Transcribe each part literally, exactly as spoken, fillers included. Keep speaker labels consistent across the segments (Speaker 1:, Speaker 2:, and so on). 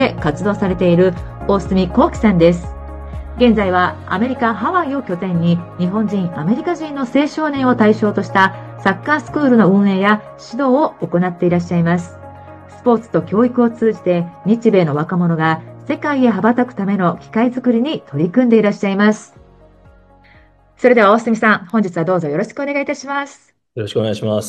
Speaker 1: で活動されている大隅幸輝さんです。現在はアメリカ・ハワイを拠点に日本人、アメリカ人の青少年を対象としたサッカースクールの運営や指導を行っていらっしゃいます。スポーツと教育を通じて日米の若者が世界へ羽ばたくための機会づくりに取り組んでいらっしゃいます。それでは大隅さん、本日はどうぞよろしくお願いいたします。
Speaker 2: よろしくお願いします。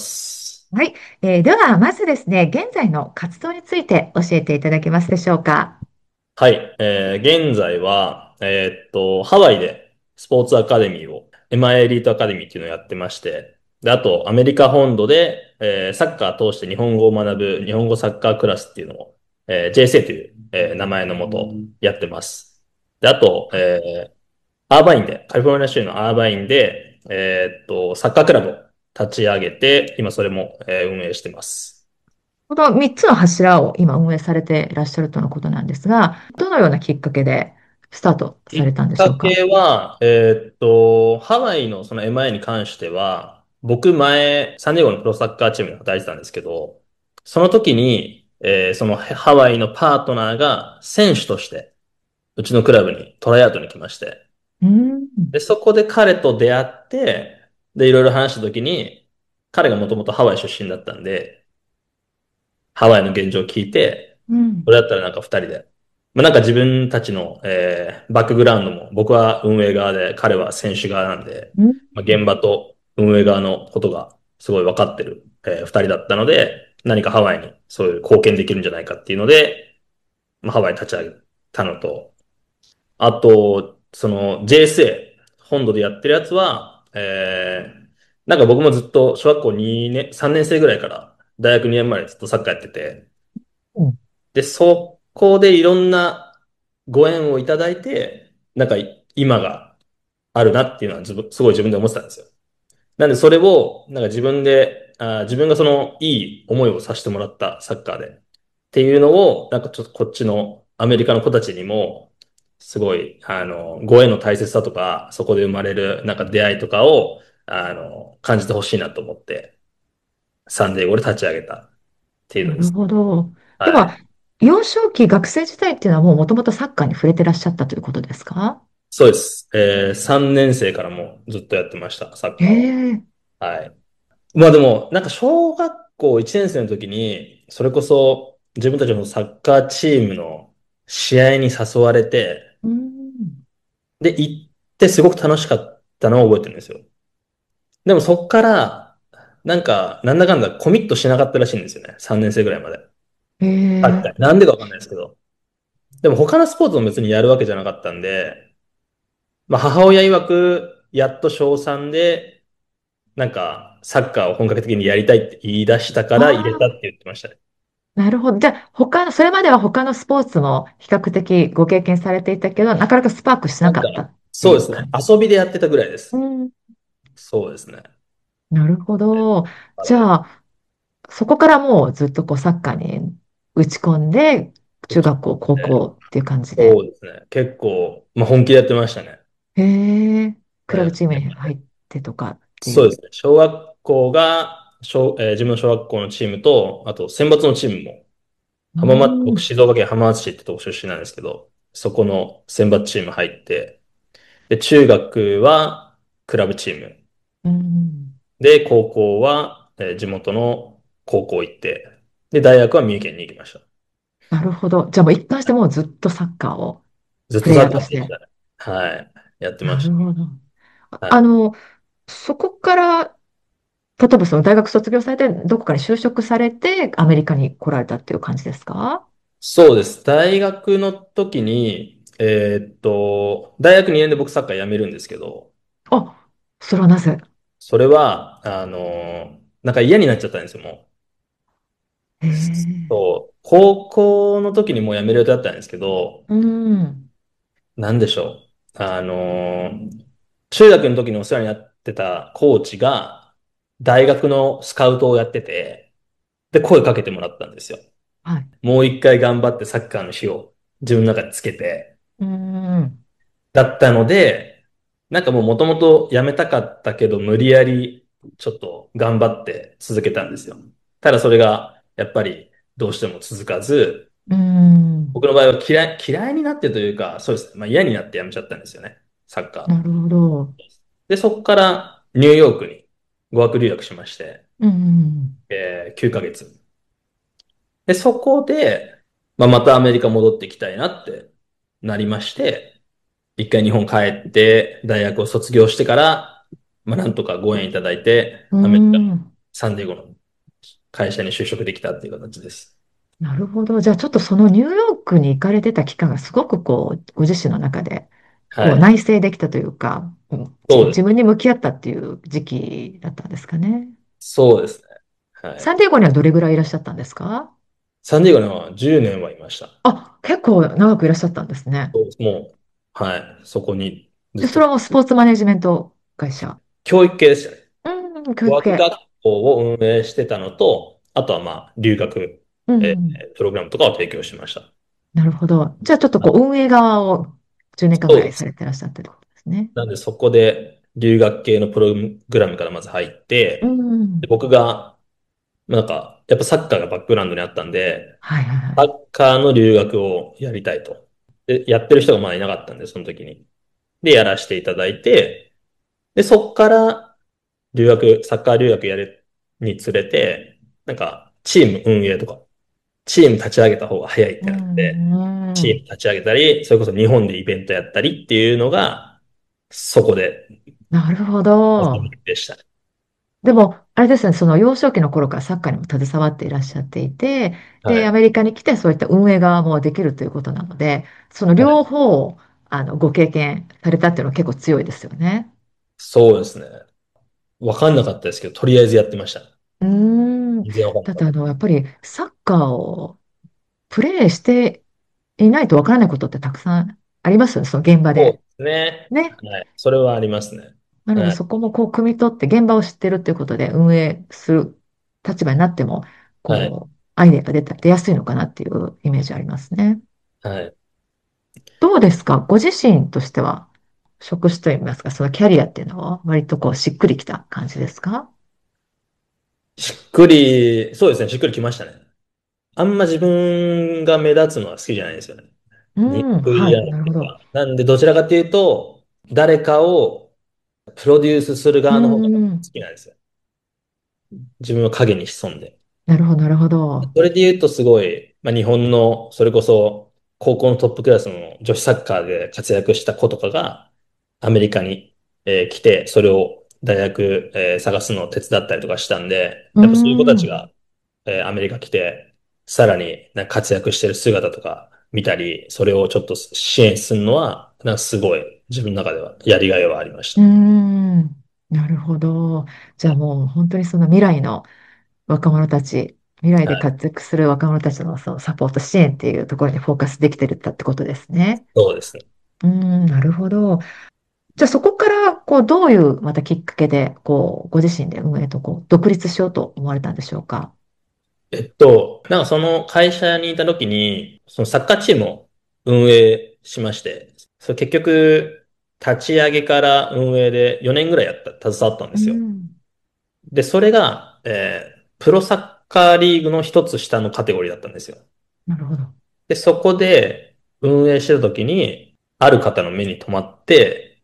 Speaker 1: はい、えー、ではまずですね、現在の活動について教えていただけますでしょうか。
Speaker 2: はい。えー現在は、えーっと、ハワイでスポーツアカデミーを、エムアイ エリートアカデミーっていうのをやってまして、で、あと、アメリカ本土で、えーサッカーを通して日本語を学ぶ日本語サッカークラスっていうのを、えー ジェーエスエー という、えー名前のもとやってます。で、あと、えーアーバインで、カリフォルニア州のアーバインで、えーっと、サッカークラブを立ち上げて、今それも、えー運営してます。
Speaker 1: このみっつの柱を今運営されていらっしゃるとのことなんですが、どのようなきっかけでスタート
Speaker 2: きっ
Speaker 1: されたんでしょうか。
Speaker 2: かけは、えーっと、ハワイのその エムアイ に関しては、僕前、サンディエゴのプロサッカーチームで働いてたんですけど、その時に、えーそのハワイのパートナーが選手として、うちのクラブにトライアウトに来まして、
Speaker 1: うん。
Speaker 2: で、そこで彼と出会って、で、いろいろ話した時に、彼がもともとハワイ出身だったんで、ハワイの現状を聞いて、
Speaker 1: うん。
Speaker 2: それだったらなんか二人で。まあ、なんか自分たちの、えーバックグラウンドも、僕は運営側で、彼は選手側なんで、
Speaker 1: うん。
Speaker 2: まあ、現場と運営側のことがすごい分かってる、えー二人だったので、何かハワイにそういう貢献できるんじゃないかっていうので、まあ、ハワイ立ち上げたのと、あと、その ジェーエスエー、本土でやってるやつは、えーなんか僕もずっと小学校にねん、さんねん生ぐらいから大学にねんまでずっとサッカーやってて、
Speaker 1: うん。
Speaker 2: で、そこでいろんなご縁をいただいて、なんか今があるなっていうのは自分、すごい自分で思ってたんですよ。なんでそれを、なんか自分で、あー、自分がそのいい思いをさせてもらったサッカーで。っていうのを、なんかちょっとこっちのアメリカの子たちにも、すごい、あの、ご縁の大切さとか、そこで生まれるなんか出会いとかを、あの、感じてほしいなと思って、サンデーゴで立ち上げたっていう
Speaker 1: なる
Speaker 2: のです。
Speaker 1: ほど。では、
Speaker 2: はい。
Speaker 1: 幼少期、学生時代っていうのはもうもともとサッカーに触れてらっしゃったということですか？
Speaker 2: そうです。えー、さんねん生からもずっとやってました、サッ
Speaker 1: へ
Speaker 2: カーを。
Speaker 1: え。
Speaker 2: はい。まあでも、なんか小学校いちねん生の時に、それこそ自分たちのサッカーチームの試合に誘われて、
Speaker 1: うん。
Speaker 2: で、行ってすごく楽しかったのを覚えてるんですよ。でもそっから、なんか、なんだかんだコミットしなかったらしいんですよね。さんねん生ぐらいまで。
Speaker 1: へえ。
Speaker 2: サッカーなんでかわかんないですけど。でも他のスポーツも別にやるわけじゃなかったんで、まあ母親曰く、やっと小さんで、なんか、サッカーを本格的にやりたいって言い出したから入れたって
Speaker 1: ああ、
Speaker 2: 言ってましたね。
Speaker 1: なるほど。じゃあ、他の、それまでは他のスポーツも比較的ご経験されていたけど、なかなかスパークし
Speaker 2: なんか、
Speaker 1: なかったって
Speaker 2: そうですね。
Speaker 1: いう感じ。
Speaker 2: 遊びでやってたぐらいです。
Speaker 1: うん。
Speaker 2: そうですね。
Speaker 1: なるほど。
Speaker 2: はい。
Speaker 1: じゃあ、そこからもうずっとこうサッカーに打ち込んで、中学校、高校っていう感じで。
Speaker 2: そうですね。結構、まあ、本気でやってましたね。
Speaker 1: へえ、クラ
Speaker 2: や
Speaker 1: ブチームに
Speaker 2: っ
Speaker 1: 入ってとかっていう。
Speaker 2: そうですね。小学校が、小、えー自分の小学校のチームと、あと選抜のチームも、
Speaker 1: う
Speaker 2: 浜松、僕
Speaker 1: ん。
Speaker 2: 静岡県浜松市ってとこ出身なんですけど、そこの選抜チーム入って、で、中学はクラブチーム。
Speaker 1: うん。
Speaker 2: で、高校は、えー地元の高校行って、で、大学は三重県に行きました。
Speaker 1: なるほど。じゃあもう一貫してもうずっとサッカーをプレイ
Speaker 2: ずっとサッカ
Speaker 1: ヤーとして。
Speaker 2: ーやってましたね。はい。やってまし
Speaker 1: なるほど。あ
Speaker 2: た。はい。
Speaker 1: あの、そこから、例えばその大学卒業されて、どこかに就職されて、アメリカに来られたっていう感じですか？
Speaker 2: そうです。大学の時に、えーっと、大学にねんで僕サッカー辞めるんですけど、
Speaker 1: あ、それはなぜ？
Speaker 2: それは、あのーなんか嫌になっちゃったんですよ、も
Speaker 1: へ
Speaker 2: う。
Speaker 1: え。
Speaker 2: そう、高校の時にもう辞める予定だったんですけど、
Speaker 1: うん。
Speaker 2: なんでしょう。あのー中学の時にお世話になってたコーチが、大学のスカウトをやってて、で、声かけてもらったんですよ。
Speaker 1: はい。
Speaker 2: もう一回頑張ってサッカーの火を自分の中でつけて、
Speaker 1: うん。
Speaker 2: だったので、なんかもう元々辞めたかったけど、無理やりちょっと頑張って続けたんですよ。ただそれが、やっぱりどうしても続かず、
Speaker 1: うん。
Speaker 2: 僕の場合は嫌い、嫌いになってというか、そうですね。まあ嫌になってやめちゃったんですよね。サッカー。
Speaker 1: なるほど。
Speaker 2: で、そこからニューヨークに語学留学しまして、
Speaker 1: うん。
Speaker 2: えー、きゅうかげつ。で、そこで、まあ、またアメリカ戻ってきたいなってなりまして、一回日本帰って大学を卒業してから、まあ、なんとかご縁いただいて、
Speaker 1: う
Speaker 2: アメリカ、
Speaker 1: ん。
Speaker 2: サンディエゴの会社に就職できたっていう形です。
Speaker 1: なるほど。じゃあちょっとそのニューヨークに行かれてた期間がすごくこう、ご自身の中で、こう
Speaker 2: はい。
Speaker 1: 内省できたというか、うんじ
Speaker 2: そうです。
Speaker 1: 自分に向き合ったっていう時期だったんですかね。
Speaker 2: そうですね。はい。
Speaker 1: サンディエゴにはどれぐらいいらっしゃったんですか？
Speaker 2: サンディエゴにはじゅうねんはいました。
Speaker 1: あ、結構長くいらっしゃったんですね。
Speaker 2: そうです。もう、はい。そこに
Speaker 1: で、
Speaker 2: ずっと、
Speaker 1: それはもうスポーツマネジメント会社。
Speaker 2: 教育系でしたね。
Speaker 1: うん、教育系。
Speaker 2: 語学学校を運営してたのと、あとはまあ、留学、
Speaker 1: う
Speaker 2: え
Speaker 1: ん、
Speaker 2: ープログラムとかを提供してました。
Speaker 1: なるほど。じゃあちょっと
Speaker 2: はい。
Speaker 1: こう運営側をじゅうねんかんぐ
Speaker 2: そうです。
Speaker 1: らいされてらっしゃったってことですね。
Speaker 2: なんでそこで留学系のプログラムからまず入っ
Speaker 1: う
Speaker 2: て、で
Speaker 1: ん。
Speaker 2: 僕が、なんか、やっぱサッカーがバックグラウンドにあったんで、
Speaker 1: はいはいはい。
Speaker 2: サッカーの留学をやりたいと。で、やってる人がまだいなかったんで、その時に。で、やらせていただいて、で、そっから留学、サッカー留学やるにつれて、なんか、チーム運営とか、チーム立ち上げた方が早いっ
Speaker 1: う
Speaker 2: てなって、
Speaker 1: ん、うん。
Speaker 2: チーム立ち上げたり、それこそ日本でイベントやったりっていうのが、そこで、
Speaker 1: なるほ
Speaker 2: 始め
Speaker 1: ど。
Speaker 2: でしたね。
Speaker 1: でも、あれですね、その幼少期の頃からサッカーにも携わっていらっしゃっていて、で、ア
Speaker 2: はい。
Speaker 1: メリカに来てそういった運営側もできるということなので、その両
Speaker 2: はい。
Speaker 1: 方、あの、ご経験されたっていうのは結構強いですよね。
Speaker 2: そうですね。わかんなかったですけど、とりあえずやってました。
Speaker 1: うーん。
Speaker 2: 全然わかんなかった。
Speaker 1: だってあの、やっぱりサッカーをプレイしていないとわからないことってたくさんありますよね、その現場で。
Speaker 2: そうですね。
Speaker 1: ね。
Speaker 2: はい。それはありますね。
Speaker 1: なので
Speaker 2: はい。
Speaker 1: そこもこう、汲み取って現場を知ってるっていうことで運営する立場になっても、
Speaker 2: はい。
Speaker 1: こう、アイデアが出た、出やすいのかなっていうイメージありますね。
Speaker 2: はい。
Speaker 1: どうですかご自身としては、職種といいますか、そのキャリアっていうのは割とこう、しっくりきた感じですか？
Speaker 2: しっくり、そうですね。しっくりきましたね。あんま自分が目立つのは好きじゃないんですよね。
Speaker 1: うん、
Speaker 2: 憎い
Speaker 1: はい、
Speaker 2: やって
Speaker 1: なるほど。
Speaker 2: いうか。なんで、どちらかっていうと、誰かをプロデュースする
Speaker 1: う
Speaker 2: 側の方が好
Speaker 1: ん、
Speaker 2: きなんですよ。自分は影に潜んで。
Speaker 1: なるほど、なるほど。
Speaker 2: それで言うとすごい、まあ、日本の、それこそ、高校のトップクラスの女子サッカーで活躍した子とかが、アメリカに、えー来て、それを大学、えー探すのを手伝ったりとかしたんで、
Speaker 1: う
Speaker 2: やっぱそういう子たち
Speaker 1: ん、
Speaker 2: が、えーアメリカ来て、さらになんか活躍してる姿とか見たり、それをちょっと支援するのは、なんかすごい自分の中ではやりがいはありまし
Speaker 1: うん、なるほど。じゃあもう本当にその未来の若者たち、未来
Speaker 2: た。
Speaker 1: で
Speaker 2: はい。
Speaker 1: 活躍する若者たちのそのサポート支援っていうところにフォーカスできてるってことですね。
Speaker 2: そうですね。
Speaker 1: うん、なるほど。じゃあそこからこうどういうまたきっかけでこうご自身で運営とこう独立しようと思われたんでしょうか？
Speaker 2: えっと、なんかその会社にいた時に、そのサッカーチームを運営しまして、それ結局、立ち上げから運営でよねんぐらいやった、携わったんで
Speaker 1: う
Speaker 2: すよ。
Speaker 1: ん、
Speaker 2: で、それが、えープロサッカーリーグの一つ下のカテゴリーだったんですよ。
Speaker 1: なるほど。
Speaker 2: で、そこで運営してた時に、ある方の目に留まって、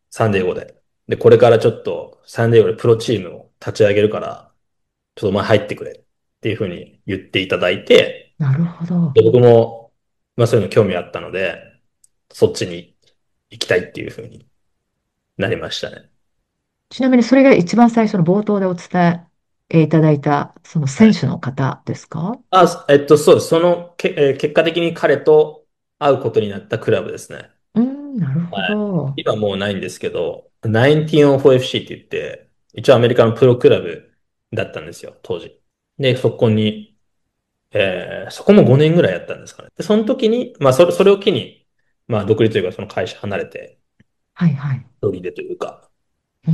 Speaker 2: サンディエゴで。で、これからちょっとサンディエゴでプロチームを立ち上げるから、ちょっとお前入ってくれっていうふうに言っていただいて、
Speaker 1: なるほど。
Speaker 2: で、僕も、まあそういうの興味あったので、そっちに行きたいっていうふうになりましたね。
Speaker 1: ちなみにそれが一番最初の冒頭でお伝えいただいたその
Speaker 2: はい。
Speaker 1: 選手の方ですか？
Speaker 2: あ、えっと、そうです。その、け、えー結果的に彼と会うことになったクラブですね。
Speaker 1: うん、なるほ
Speaker 2: はい。
Speaker 1: ど。
Speaker 2: 今もうないんですけど、ナインティーンオーフォーエフシー って言って、一応アメリカのプロクラブだったんですよ、当時。で、そこに、えーそこもごねんぐらいやったんですかね。で、その時に、まあ、それ、それを機に、まあ、独立というか、その会社離れて、
Speaker 1: はいはい。
Speaker 2: 一人でというか、
Speaker 1: うん、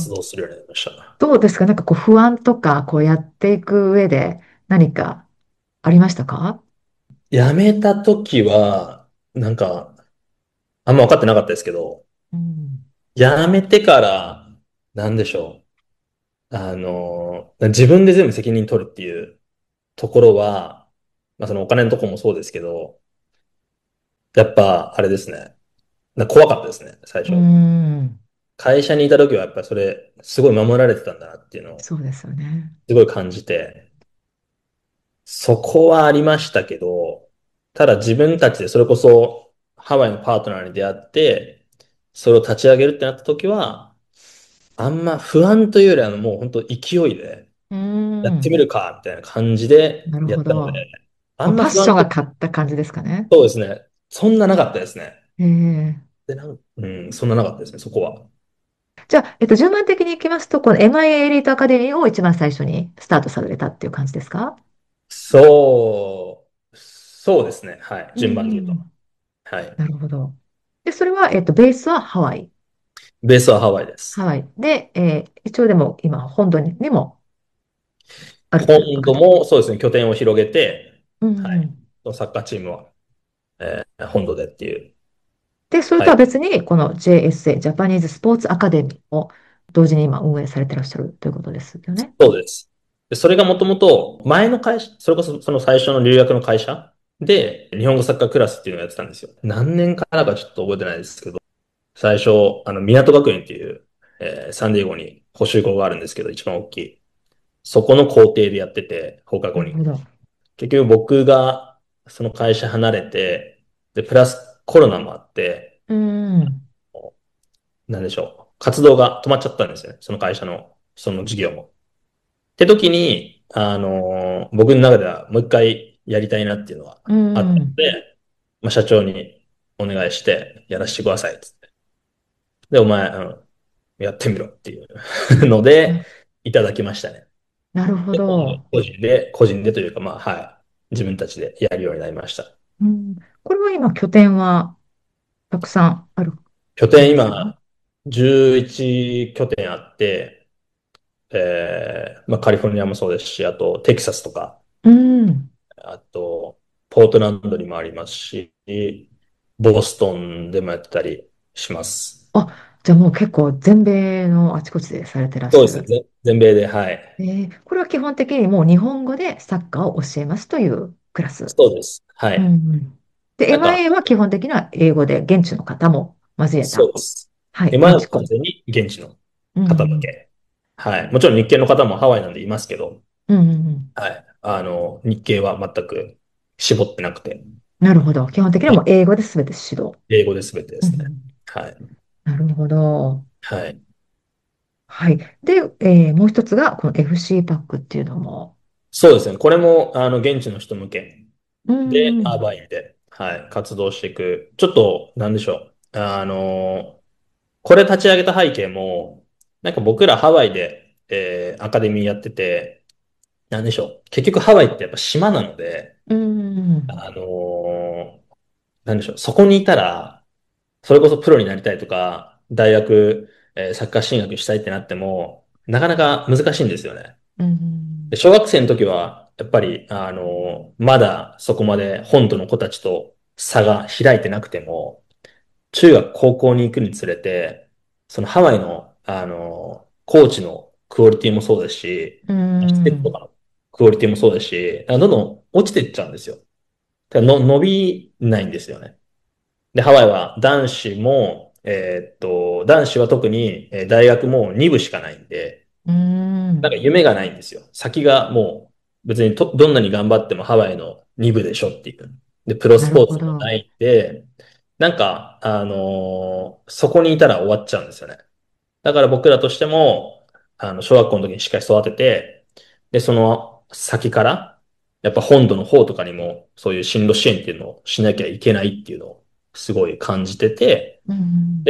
Speaker 2: 活動するようになりましたね。
Speaker 1: どうですかなんかこう不安とかこうやっていく上で何かありましたか？
Speaker 2: 辞めた時は、なんか、あんま分かってなかったですけど、
Speaker 1: うん、
Speaker 2: 辞めてから、なんでしょう。あの、自分で全部責任取るっていうところは、 まあそのお金のとこもそうですけど、やっぱあれですね。な怖かったですね、最
Speaker 1: うー
Speaker 2: 初。
Speaker 1: ん。
Speaker 2: 会社にいた時はやっぱりそれ、すごい守られてたんだなっていうのを、
Speaker 1: そうですよね。
Speaker 2: すごい感じて、そこはありましたけど、ただ自分たちでそれこそハワイのパートナーに出会って、それを立ち上げるってなった時は、あんま不安というよりはもう本当勢いで
Speaker 1: うー
Speaker 2: やってみ
Speaker 1: ん。
Speaker 2: るか、みたいな感じで
Speaker 1: なる
Speaker 2: やったので、
Speaker 1: ほど。
Speaker 2: あんま
Speaker 1: もうパッションが
Speaker 2: 不安と、
Speaker 1: 勝った感じですかね。
Speaker 2: そうですね。そんななかったですね。
Speaker 1: ええ。
Speaker 2: で、なん、うん、そんななかったですね、そこは。
Speaker 1: じゃあ、えっと、順番的にいきますと、この エムアイエー エーエリートアカデミーを一番最初にスタートされたっていう感じですか？
Speaker 2: そう、そうですね。はい。
Speaker 1: う
Speaker 2: 順番で言うと。
Speaker 1: ん。
Speaker 2: はい。
Speaker 1: なるほど。で、それは、えっと、ベースはハワイ。
Speaker 2: ベースはハワイです。
Speaker 1: ハワイ。で、えー一応でも今、本土に、にもあるという
Speaker 2: 今度
Speaker 1: 形。
Speaker 2: もそうですね、拠点を広げて、
Speaker 1: う
Speaker 2: はい。
Speaker 1: ん。
Speaker 2: そのサッカーチームは、えー本土でっていう。
Speaker 1: で、それとは
Speaker 2: はい。
Speaker 1: 別に、この ジェーエスエー、ジャパニーズスポーツアカデミーを同時に今運営されてらっしゃるということですよね。
Speaker 2: そうです。で、それがもともと前の会社、それこそその最初の留学の会社で日本語サッカークラスっていうのをやってたんですよ。何年からかちょっと覚えてないですけど、最初、あの、港学園っていう、えーサンディエゴに補習校があるんですけど、一番大きい。そこの校庭でやってて、放課後に。
Speaker 1: なるほど。
Speaker 2: 結局僕がその会社離れて、で、プラスコロナもあって、
Speaker 1: うん。
Speaker 2: なんでしょう。活動が止まっちゃったんですよね。その会社の、その事業も。って時に、あのー僕の中ではもう一回やりたいなっていうのは
Speaker 1: う
Speaker 2: あったの
Speaker 1: ん。
Speaker 2: で、まあ、社長にお願いしてやらせてくださいっつって。で、お前、うん、やってみろっていうので、
Speaker 1: な、
Speaker 2: いただきましたね。
Speaker 1: なるほ
Speaker 2: で、今度
Speaker 1: ど。
Speaker 2: 個人で、個人でというか、まあ、はい。自分たちでやるようになりました。
Speaker 1: うん。これは今、拠点はたくさんある
Speaker 2: 拠
Speaker 1: 感じですか？
Speaker 2: 点今、じゅういち拠点あって、えー、まあ、カリフォルニアもそうですし、あと、テキサスとか、
Speaker 1: うん。
Speaker 2: あと、ポートランドにもありますし、ボストンでもやってたりします。
Speaker 1: あ、じゃあもう結構全米のあちこちでされてらっ
Speaker 2: そうですね。
Speaker 1: しゃる。
Speaker 2: ぜ全米で、はい。
Speaker 1: えーこれは基本的にもう日本語でサッカーを教えますというクラス。
Speaker 2: そうです。は
Speaker 1: うんう
Speaker 2: い。
Speaker 1: ん。で、
Speaker 2: なんか、
Speaker 1: エムアイエー は基本的には英語で現地の方も交えた。
Speaker 2: そうです。
Speaker 1: はい、
Speaker 2: 今は
Speaker 1: 現地校。
Speaker 2: 完全に現地の
Speaker 1: うんうん。
Speaker 2: 方だけ。はい。もちろん日系の方もハワイなんでいますけど、
Speaker 1: うんうんうん。
Speaker 2: はい。あの、日系は全く絞ってなくて、
Speaker 1: なるほど。基本的にはもう英語で全て指導。
Speaker 2: 英語で全てですね。
Speaker 1: うんうん。
Speaker 2: はい。
Speaker 1: なるほど。
Speaker 2: はい。
Speaker 1: はい。で、えーもう一つがこの エフシー パックっていうのも。
Speaker 2: そうですね。これも、あの、現地の人向け
Speaker 1: うん
Speaker 2: で、アー
Speaker 1: うん。
Speaker 2: バインで、はい、活動していく。ちょっと、なんでしょう。あの、これ立ち上げた背景も、なんか僕らハワイで、えーアカデミーやってて、なんでしょう。結局ハワイってやっぱ島なので、
Speaker 1: うん
Speaker 2: あのーなんでしょう。そこにいたら、それこそプロになりたいとか、大学、えーサッカー進学したいってなっても、なかなか難しいんですよね。
Speaker 1: うん。
Speaker 2: で小学生の時は、やっぱり、あの、まだそこまで本土の子たちと差が開いてなくても、中学、高校に行くにつれて、そのハワイの、あの、コーチのクオリティもそうですし、
Speaker 1: う
Speaker 2: 施設と
Speaker 1: ん。
Speaker 2: かのクオリティもそうですし、どんどん落ちていっちゃうんですよ。だからの伸びないんですよね。で、ハワイは男子も、えーっと、男子は特に、えー大学もに部しかないんで、
Speaker 1: うん。
Speaker 2: なんか夢がないんですよ。先がもう別にとどんなに頑張ってもハワイのに部でしょっていう。で、プロ
Speaker 1: なる
Speaker 2: スポーツもな
Speaker 1: ほど。
Speaker 2: いんで、なんか、あのーそこにいたら終わっちゃうんですよね。だから僕らとしても、あの、小学校の時にしっかり育てて、で、その先から、やっぱ本土の方とかにも、そういう進路支援っていうのをしなきゃいけないっていうのをすごい感じてて、
Speaker 1: うん。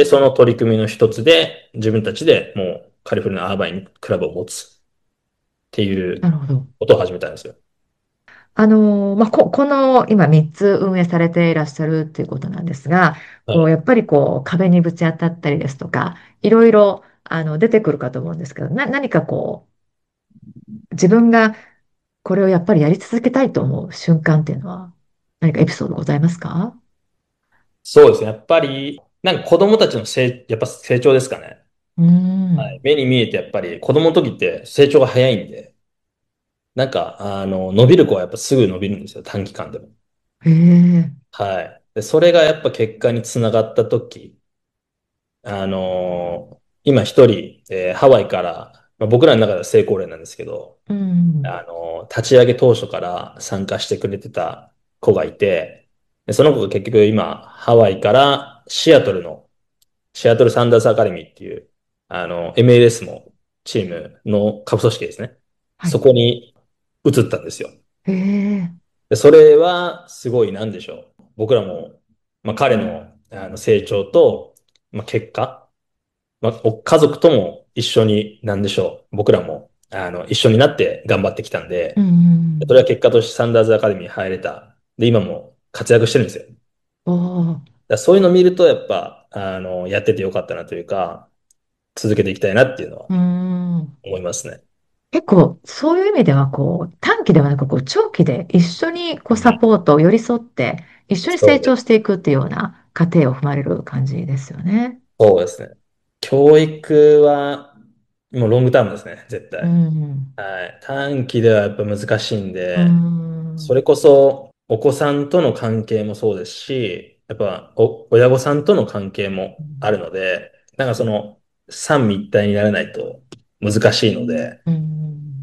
Speaker 2: で、その取り組みの一つで、自分たちでもうカリフォルニアアーバインクラブを持つっていう
Speaker 1: なるほど。
Speaker 2: ことを始めたんですよ。
Speaker 1: あのーまあ、こ、この今みっつ運営されていらっしゃるっていうことなんですが、こう、
Speaker 2: はい。
Speaker 1: やっぱりこう、壁にぶち当たったりですとか、いろいろ、あの、出てくるかと思うんですけど、な、何かこう、自分がこれをやっぱりやり続けたいと思う瞬間っていうのは、何かエピソードございますか？
Speaker 2: そうですね。やっぱり、なんか子供たちの成、やっぱ成長ですかね。
Speaker 1: うーん。
Speaker 2: はい。目に見えてやっぱり子供の時って成長が早いんで、 なんか、あの、伸びる子はやっぱすぐ伸びるんですよ、短期間でも。
Speaker 1: へえ。
Speaker 2: はい。で、それがやっぱ結果につながった時、あのー今一人、えーハワイから、まあ、僕らの中では成功例なんですけど、
Speaker 1: うん。
Speaker 2: あのー立ち上げ当初から参加してくれてた子がいて、でその子が結局今、ハワイからシアトルの、シアトルサンダースアカデミーっていう、あの、エムエルエス もチームの下部組織ですね。そ
Speaker 1: はい。
Speaker 2: こに移ったんですよ。
Speaker 1: へえ。
Speaker 2: で、それはすごいなんでしょう。僕らも、まあ、彼の、あの成長と、まあ、結果、まあ、お家族とも一緒に、なんでしょう。僕らも、あの、一緒になって頑張ってきたん
Speaker 1: う
Speaker 2: で、それは
Speaker 1: ん。
Speaker 2: 結果としてサンダーズアカデミーに入れた。で、今も活躍してるんですよ。だか
Speaker 1: おー。
Speaker 2: らそういうのを見ると、やっぱ、あの、やっててよかったなというか、続けていきたいなっていうのは
Speaker 1: うん。
Speaker 2: 思いますね。
Speaker 1: 結構、そういう意味では、こう、短期ではなく、こう、長期で一緒に、こう、サ
Speaker 2: うん、
Speaker 1: ポート、寄り添って、一緒に成長し
Speaker 2: そうです。
Speaker 1: ていくっていうような過程を踏まれる感じですよね。
Speaker 2: そうですね。教育は、もうロングタームですね、絶
Speaker 1: う
Speaker 2: 対。
Speaker 1: ん。
Speaker 2: はい。短期ではやっぱ難しいん
Speaker 1: う
Speaker 2: で、そ
Speaker 1: ん。
Speaker 2: れこそお子さんとの関係もそうですし、やっぱお親御さんとの関係もあるので、なんかその三位一体にならないと難しいので、
Speaker 1: うん。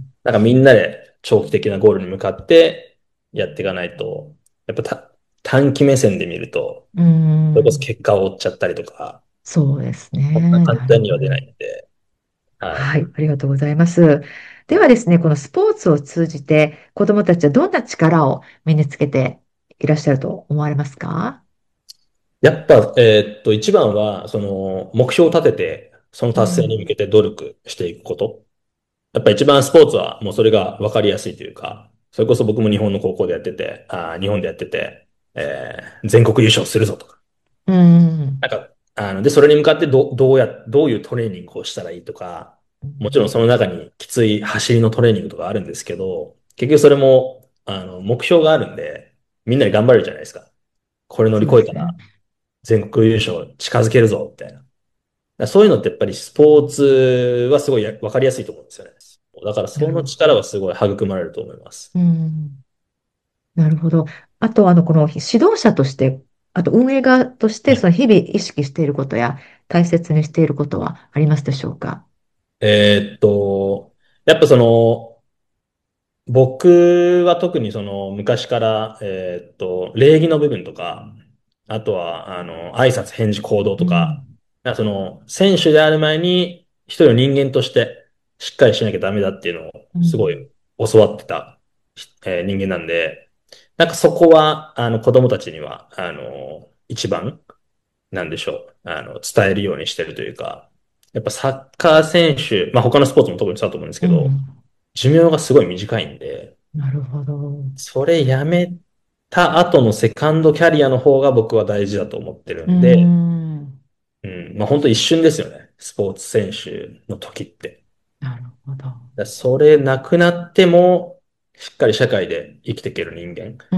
Speaker 2: なんかみんなで長期的なゴールに向かってやっていかないと、やっぱた短期目線で見ると、
Speaker 1: う
Speaker 2: それこそ
Speaker 1: ん。
Speaker 2: 結果を追っちゃったりとか、
Speaker 1: そうです
Speaker 2: そんな
Speaker 1: ね。
Speaker 2: 簡
Speaker 1: なるほど。
Speaker 2: 単には出ないんで、はい。
Speaker 1: はい。ありがとうございます。ではですね、このスポーツを通じて、子どもたちはどんな力を身につけていらっしゃると思われますか？
Speaker 2: やっぱ、えーっと、一番は、その、目標を立てて、その
Speaker 1: う
Speaker 2: 達成に向け
Speaker 1: ん。
Speaker 2: て努力していくこと。やっぱ一番スポーツはもうそれが分かりやすいというか、それこそ僕も日本の高校でやってて、あー、日本でやってて、えー全国優勝するぞとか。
Speaker 1: うん。
Speaker 2: なんか、あの、で、それに向かってど、どうや、どういうトレーニングをしたらいいとか、もちろんその中にきつい走りのトレーニングとかあるんですけど、結局それも、あの、目標があるんで、みんなで頑張れるじゃないですか。これ乗り
Speaker 1: そうですね。
Speaker 2: 越えたら全国優勝近づけるぞ、みたいな。だからそういうのってやっぱりスポーツはすごいやわかりやすいと思うんですよね。だからその
Speaker 1: なるほど。
Speaker 2: 力はすごい育まれると思います。
Speaker 1: うん。なるほど。あと、あの、この指導者として、あと運営側として、その日々意識していることや大切にしていることはありますでしょうか？
Speaker 2: えーっと、やっぱその、僕は特にその昔から、えーっと、礼儀の部分とか、あとは、あの、挨拶、返事、行動とか、
Speaker 1: うん。
Speaker 2: なんかその、選手である前に、一人の人間としてしっかりしなきゃダメだっていうのを、
Speaker 1: う
Speaker 2: すごい
Speaker 1: ん。
Speaker 2: 教わってた、えー人間なんで、なんかそこは、あの、子供たちには、あの、一番、なんでしょう、あの、伝えるようにしてるというか、やっぱサッカー選手、まあ他のスポーツも特にそうだと思うんですけど、
Speaker 1: うん。
Speaker 2: 寿命がすごい短いんで、
Speaker 1: なるほど。
Speaker 2: それやめた後のセカンドキャリアの方が僕は大事だと思ってる
Speaker 1: う
Speaker 2: んで、
Speaker 1: ん。
Speaker 2: うん、まあ本当一瞬ですよね。スポーツ選手の時って。
Speaker 1: なるほど。
Speaker 2: だからそれなくなっても、しっかり社会で生きていける人間。
Speaker 1: うん。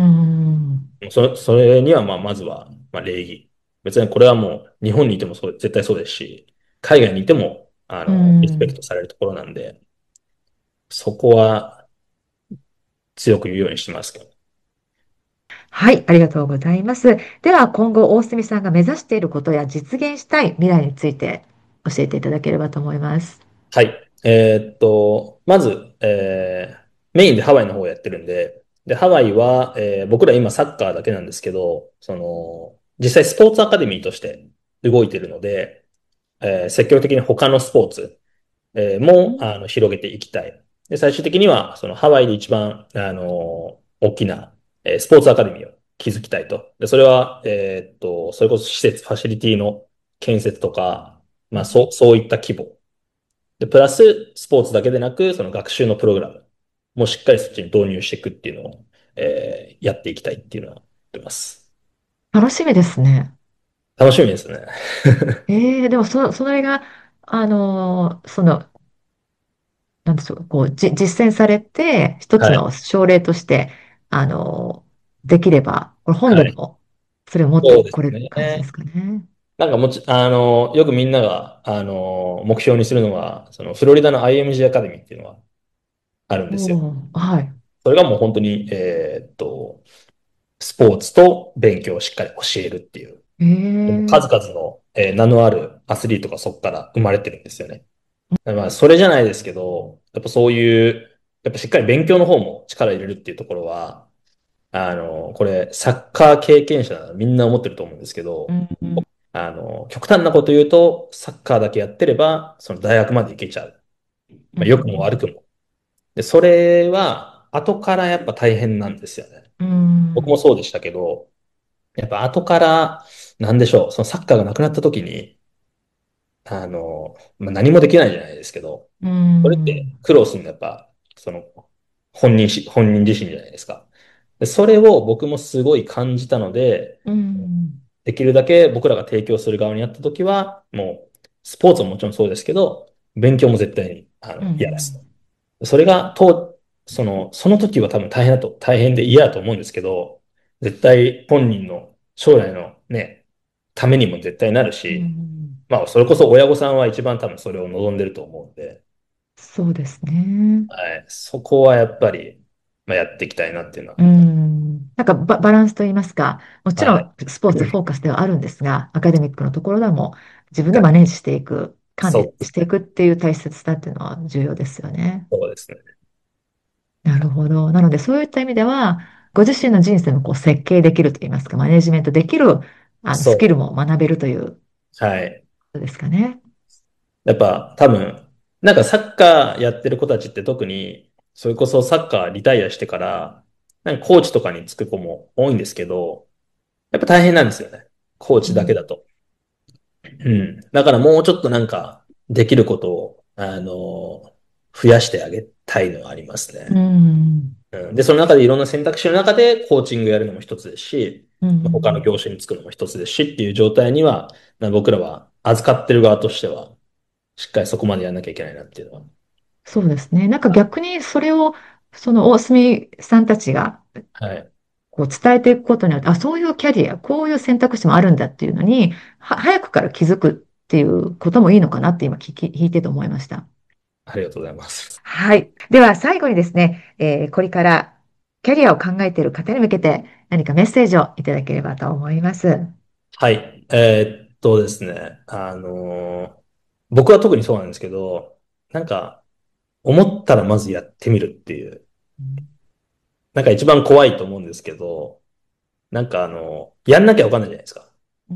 Speaker 2: そ、それにはまあまずは、まあ礼儀。別にこれはもう日本にいてもそう、絶対そうですし、海外にいても、あ
Speaker 1: う
Speaker 2: の、リスペク
Speaker 1: ん。
Speaker 2: トされるところなんで、そこは強く言うようにしてますけど。
Speaker 1: はい、ありがとうございます。では、今後、大隅さんが目指していることや実現したい未来について教えていただければと思います。
Speaker 2: はい。えーっと、まず、えーメインでハワイの方をやってるんで、で、ハワイは、えー僕ら今サッカーだけなんですけど、その、実際スポーツアカデミーとして動いてるので、えー積極的に他のスポーツ、えーも、
Speaker 1: うん。
Speaker 2: あの、広げていきたい。で、最終的には、そのハワイで一番、あの、大きな、えースポーツアカデミーを築きたいと。で、それは、えーっと、それこそ施設、ファシリティの建設とか、まあ、そう、そういった規模。で、プラス、スポーツだけでなく、その学習のプログラムもしっかりそっちに導入していくっていうのを、えーやっていきたいっていうのは言ってます。
Speaker 1: 楽しみですね。
Speaker 2: 楽しみですね。
Speaker 1: ええ、でもそ、それが、あのーその、なんでしょう、こう、じ、実践されて、一つ
Speaker 2: はい。
Speaker 1: の症例として、あのーできれば、これ本
Speaker 2: はい。
Speaker 1: 土にも、それを持って
Speaker 2: そうです
Speaker 1: これる感じで
Speaker 2: ね。
Speaker 1: すかね。
Speaker 2: なんかもち、あの、よくみんなが、あの、目標にするのは、そのフロリダの アイエムジー アカデミーっていうのはあるんですよ。
Speaker 1: おー、はい。
Speaker 2: それがもう本当に、えーっと、スポーツと勉強をしっかり教えるっていう、
Speaker 1: ええ、
Speaker 2: 数々の、えー名のあるアスリートがそこから生まれてるんですよね。まあ、それじゃないですけど、やっぱそういう、やっぱしっかり勉強の方も力入れるっていうところは、あの、これ、サッカー経験者ならみんな思ってると思うんですけど、
Speaker 1: うん、うん、
Speaker 2: あの、極端なこと言うと、サッカーだけやってれば、その大学まで行けちゃう。
Speaker 1: う
Speaker 2: まあ、良くも悪く
Speaker 1: ん、
Speaker 2: も。で、それは、後からやっぱ大変なんですよね。
Speaker 1: うん、
Speaker 2: 僕もそうでしたけど、やっぱ後から、なんでしょう、そのサッカーがなくなった時に、あの、まあ、何もできないじゃないですけど、
Speaker 1: う
Speaker 2: それって
Speaker 1: ん、
Speaker 2: 苦労するのはやっぱ、その、本人し、本人自身じゃないですか。で、それを僕もすごい感じたので、
Speaker 1: うん、
Speaker 2: できるだけ僕らが提供する側になった時は、もう、スポーツももちろんそうですけど、勉強も絶対に、あの、やらす
Speaker 1: うん、
Speaker 2: と。それが、と、その、その時は多分大変だと、大変で嫌だと思うんですけど、絶対本人の将来のね、ためにも絶対なる
Speaker 1: う
Speaker 2: し、
Speaker 1: ん、
Speaker 2: まあ、それこそ親御さんは一番多分それを望んでると思うんで、
Speaker 1: そうですね。
Speaker 2: はい。そこはやっぱり、まあ、やっていきたいなっていうのはあ
Speaker 1: う
Speaker 2: ります。
Speaker 1: ん。なんかバ、バランスといいますか、もちろ
Speaker 2: はい。
Speaker 1: んスポーツフォーカスではあるんですが、アカデミックのところでも自分で
Speaker 2: はい。
Speaker 1: マネージしていく、管
Speaker 2: そう
Speaker 1: 理
Speaker 2: ですね。
Speaker 1: していくっていう大切さっていうのは重要ですよね。
Speaker 2: そうですね。
Speaker 1: なるほど。なので、そういった意味では、ご自身の人生もこう設計できるといいますか、マネージメントできるあのスキル
Speaker 2: そ
Speaker 1: も学べるというこ
Speaker 2: う。はい。
Speaker 1: とですかね。
Speaker 2: やっぱ多分、なんかサッカーやってる子たちって特に、それこそサッカーリタイアしてから、なんかコーチとかにつく子も多いんですけど、やっぱ大変なんですよね。コーチだけ
Speaker 1: うん。
Speaker 2: だと。うん。だからもうちょっとなんか、できることを、あの、増やしてあげたいのはあります
Speaker 1: う
Speaker 2: ね。
Speaker 1: ん。
Speaker 2: うん。で、その中でいろんな選択肢の中でコーチングやるのも一つですし、
Speaker 1: うん。
Speaker 2: 他の業種に就くのも一つですしっていう状態には、な僕らは預かってる側としては、しっかりそこまでやんなきゃいけないなっていうのは。
Speaker 1: そうですね。なんか逆にそれを、その大隅さんたちが
Speaker 2: はい。
Speaker 1: こう伝えていくことによって、あ、そういうキャリア、こういう選択肢もあるんだっていうのに、は、早くから気づくっていうこともいいのかなって今聞き、聞いてて思いました。
Speaker 2: ありがとうございます。
Speaker 1: はい。では最後にですね、えーこれからキャリアを考えている方に向けて何かメッセージをいただければと思います。
Speaker 2: はい。えーっとですね。あのー僕は特にそうなんですけど、なんか、思ったらまずやってみるっていう、
Speaker 1: うん。
Speaker 2: なんか一番怖いと思うんですけど、なんかあの、やんなきゃわかんないじゃないですか。
Speaker 1: うん。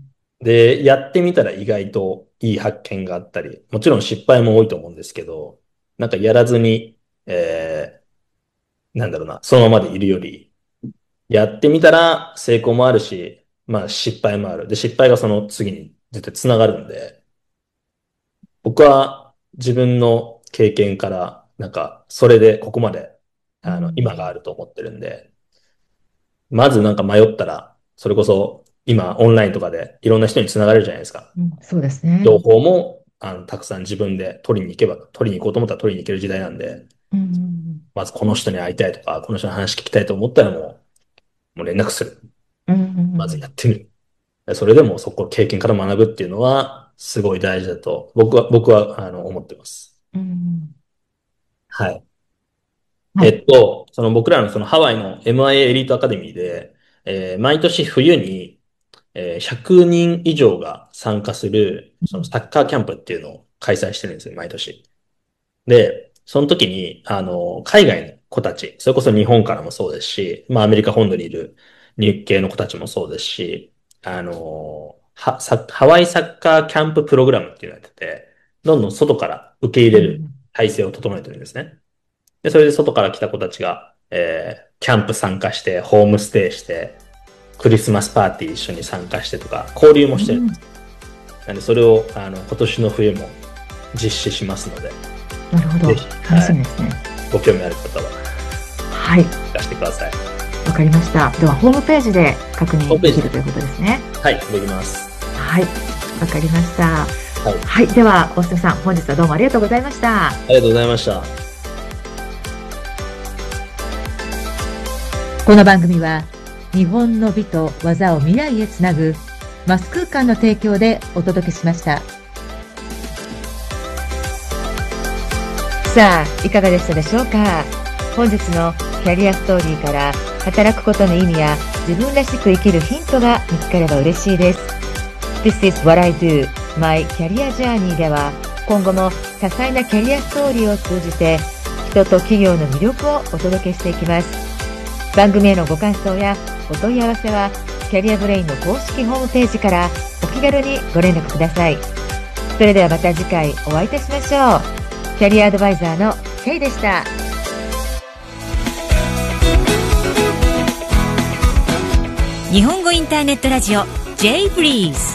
Speaker 2: で、やってみたら意外といい発見があったり、もちろん失敗も多いと思うんですけど、なんかやらずに、えー、なんだろうな、そのままでいるより、やってみたら成功もあるし、まあ失敗もある。で、失敗がその次に絶対つながるんで、僕は自分の経験から、なんか、それでここまで、
Speaker 1: う
Speaker 2: あの、今があ
Speaker 1: ん。
Speaker 2: ると思ってるんで、まずなんか迷ったら、それこそ今オンラインとかでいろんな人につながれるじゃないですか。
Speaker 1: うん、そうですね。
Speaker 2: 情報も、あの、たくさん自分で取りに行けば、取りに行こうと思ったら取りに行ける時代なんで、
Speaker 1: うん。
Speaker 2: まずこの人に会いたいとか、この人の話聞きたいと思ったらもう、もう連絡する。
Speaker 1: う
Speaker 2: まずやっ
Speaker 1: ん。
Speaker 2: てみる。それでもそこ経験から学ぶっていうのは、すごい大事だと、僕は、僕は、あの、思ってます。
Speaker 1: うん。
Speaker 2: はい。え
Speaker 1: はい。
Speaker 2: っと、その僕らのそのハワイの エムアイエー エーエリートアカデミーで、えー毎年冬に、えーひゃくにん以上が参加する、そのサッカーキャンプっていうのを開催してるんですよ、毎年。で、その時に、あの、海外の子たち、それこそ日本からもそうですし、まあアメリカ本土にいる日系の子たちもそうですし、あの、は、サハワイサッカーキャンププログラムっていうのをやってて、どんどん外から受け入れる
Speaker 1: うん。
Speaker 2: 体制を整えてるんですね。で、それで外から来た子たちが、えー、キャンプ参加して、ホームステイして、クリスマスパーティー一緒に参加してとか、交流もしてるんです。
Speaker 1: うん。
Speaker 2: なんで、それを、あの、今年の冬も実施しますので、
Speaker 1: なるほど。
Speaker 2: ぜひ、
Speaker 1: 楽
Speaker 2: はい、
Speaker 1: しみですね。
Speaker 2: ご興味ある方は、
Speaker 1: はい。
Speaker 2: いらしてください。
Speaker 1: わかりました。では、ホームページで確認
Speaker 2: ホームページで、
Speaker 1: できるということですね。
Speaker 2: はい、できます。
Speaker 1: はい。わかりました。
Speaker 2: はい、
Speaker 1: はい。では、大須さん、本日はどうもありがとうございました。
Speaker 2: ありがとうございました。
Speaker 1: この番組は、日本の美と技を未来へつなぐ、マス空間の提供でお届けしました。 さあ、いかがでしたでしょうか。本日のキャリアストーリーから働くことの意味や自分らしく生きるヒントが見つかれば嬉しいです。 This is what I do, my career journey では今後も多彩なキャリアストーリーを通じて人と企業の魅力をお届けしていきます。番組へのご感想やお問い合わせはキャリアブレインの公式ホームページからお気軽にご連絡ください。それではまた次回お会いいたしましょう。キャリアアドバイザーの K でした。
Speaker 3: 日本語インターネットラジオ J ブリーズ。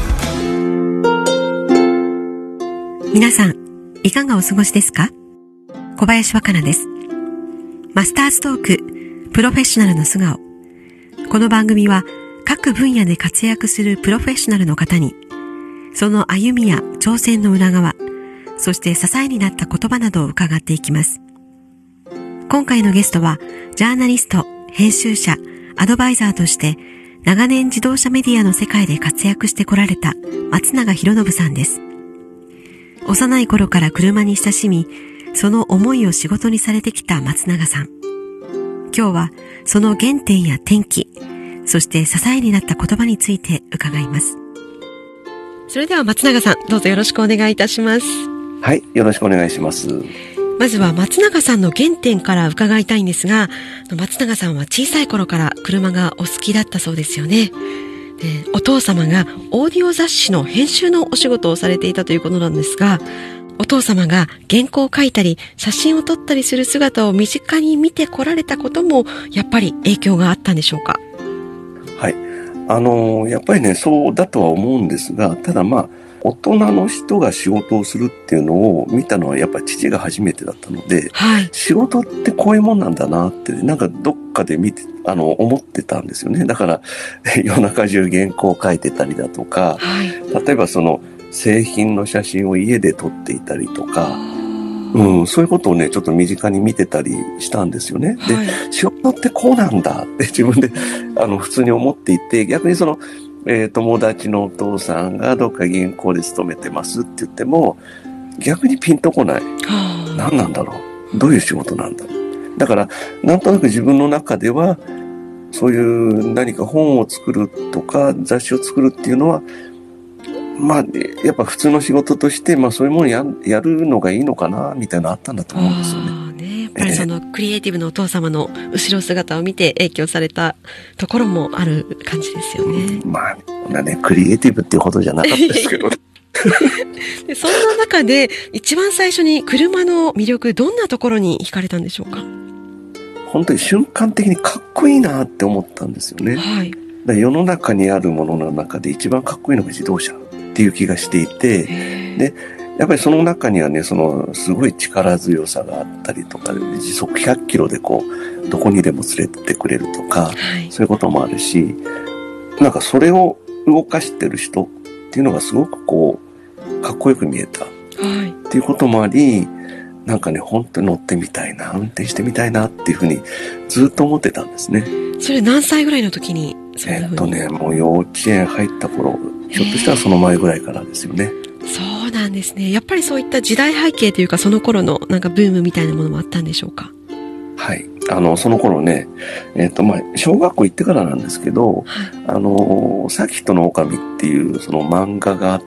Speaker 4: 皆さんいかがお過ごしですか。小林若菜です。マスターズトークプロフェッショナルの素顔。この番組は各分野で活躍するプロフェッショナルの方にその歩みや挑戦の裏側、そして支えになった言葉などを伺っていきます。今回のゲストはジャーナリスト、編集者、アドバイザーとして長年自動車メディアの世界で活躍してこられた松永博信さんです。幼い頃から車に親しみ、その思いを仕事にされてきた松永さん。今日はその原点や転機、そして支えになった言葉について伺います。それでは松永さん、どうぞよろしくお願いいたします。
Speaker 5: はい、よろしくお願いします。
Speaker 4: まずは松永さんの原点から伺いたいんですが、松永さんは小さい頃から車がお好きだったそうですよね。で、お父様がオーディオ雑誌の編集のお仕事をされていたということなんですが、お父様が原稿を書いたり写真を撮ったりする姿を身近に見てこられたこともやっぱり影響があったんでしょうか。
Speaker 5: はい、あのやっぱりねそうだとは思うんですが、ただまあ大人の人が仕事をするっていうのを見たのはやっぱり父が初めてだったので、はい、仕事ってこういうもんなんだなってなんかどっかで見てあの思ってたんですよね。だから夜中中原稿を書いてたりだとか、はい、例えばその製品の写真を家で撮っていたりとか、うん、そういうことをねちょっと身近に見てたりしたんですよね。で、はい、仕事ってこうなんだって自分であの普通に思っていて、逆にそのえー、友達のお父さんがどっか銀行で勤めてますって言っても逆にピンとこない。何なんだろう、どういう仕事なんだろう。だからなんとなく自分の中ではそういう何か本を作るとか雑誌を作るっていうのはまあやっぱ普通の仕事としてまあそういうものを や, やるのがいいのかなみたいなのあったんだと思うんですよね。
Speaker 4: やっぱりそのクリエイティブのお父様の後ろ姿を見て影響されたところもある感じですよね。
Speaker 5: まあこんなねクリエイティブっていうほどじゃなかったですけど
Speaker 4: でそんな中で一番最初に車の魅力どんなところに惹かれたんでしょうか。
Speaker 5: 本当に瞬間的にかっこいいなって思ったんですよね。はい、だ世の中にあるものの中で一番かっこいいのが自動車っていう気がしていて、でやっぱりその中にはね、そのすごい力強さがあったりとか、時速ひゃっキロでこうどこにでも連れてってくれるとか、はい、そういうこともあるし、なんかそれを動かしてる人っていうのがすごくこうかっこよく見えた、はい、っていうこともあり、なんかね本当に乗ってみたいな、運転してみたいなっていうふうにずっと思ってたんですね。
Speaker 4: それ何歳ぐらいの時にそんな
Speaker 5: えっとねもう幼稚園入った頃、ひょっとしたらその前ぐらいからですよね。
Speaker 4: そうなんですね。やっぱりそういった時代背景というかその頃のなんかブームみたいなものもあったんでしょうか。
Speaker 5: はい。あの、その頃ね、えっと、まあ、小学校行ってからなんですけど、はい、あの、サーキットの狼っていうその漫画があって、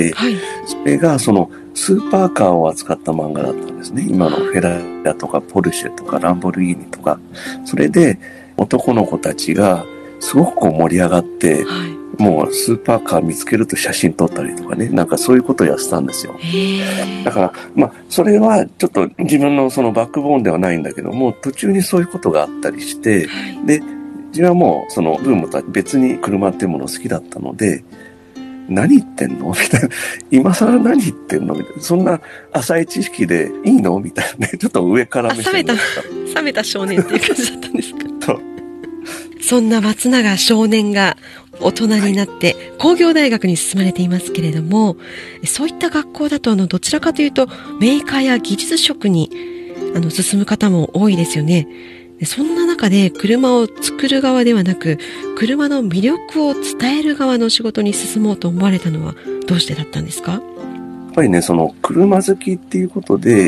Speaker 5: はい、それがそのスーパーカーを扱った漫画だったんですね。今のフェラーリとかポルシェとかランボルギーニとか。それで男の子たちがすごくこう盛り上がって、はい、もうスーパーカー見つけると写真撮ったりとかね、なんかそういうことをやってたんですよ。だから、まあ、それはちょっと自分のそのバックボーンではないんだけども、途中にそういうことがあったりして、はい、で、自分はもうそのブームとは別に車っていうもの好きだったので、何言ってんのみたいな。今更何言ってんのみたいな。そんな浅い知識でいいのみたいなね。ちょっと上から目線でした。
Speaker 4: 冷めた、冷めた少年っていう感じだったんですか。そう。そんな松永少年が大人になって工業大学に進まれていますけれども、そういった学校だとあのどちらかというとメーカーや技術職にあの進む方も多いですよね。そんな中で車を作る側ではなく車の魅力を伝える側の仕事に進もうと思われたのはどうしてだったんですか？
Speaker 5: やっぱりね、その車好きっていうことで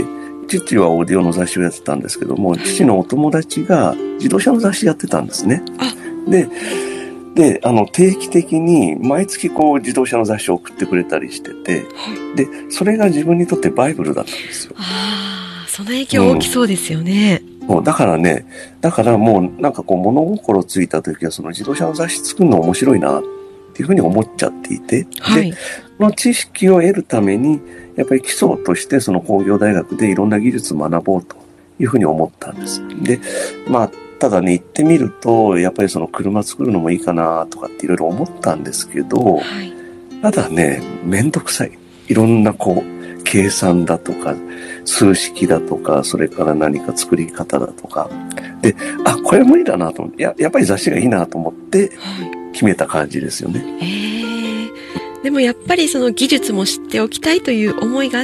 Speaker 5: 父はオーディオの雑誌をやってたんですけども、父のお友達が自動車の雑誌やってたんですね。で、で、あの、定期的に毎月こう自動車の雑誌を送ってくれたりしてて、で、それが自分にとってバイブルだったんですよ。
Speaker 4: ああ、その影響大きそうですよね。
Speaker 5: うん、もうだからね、だからもうなんかこう物心ついた時はその自動車の雑誌作るの面白いなっていうふうに思っちゃっていて、はい、で、この知識を得るために、やっぱり基礎としてその工業大学でいろんな技術を学ぼうというふうに思ったんです。で、まあ、ただね、行ってみると、やっぱりその車作るのもいいかなとかっていろいろ思ったんですけど、はい、ただね、めんどくさい。いろんなこう、計算だとか、数式だとか、それから何か作り方だとか。で、あ、これ無理だなと思って、や、やっぱり雑誌がいいなと思って決めた感じですよね。
Speaker 4: へー。でもやっぱりその技術も知っておきたいという思いがあって、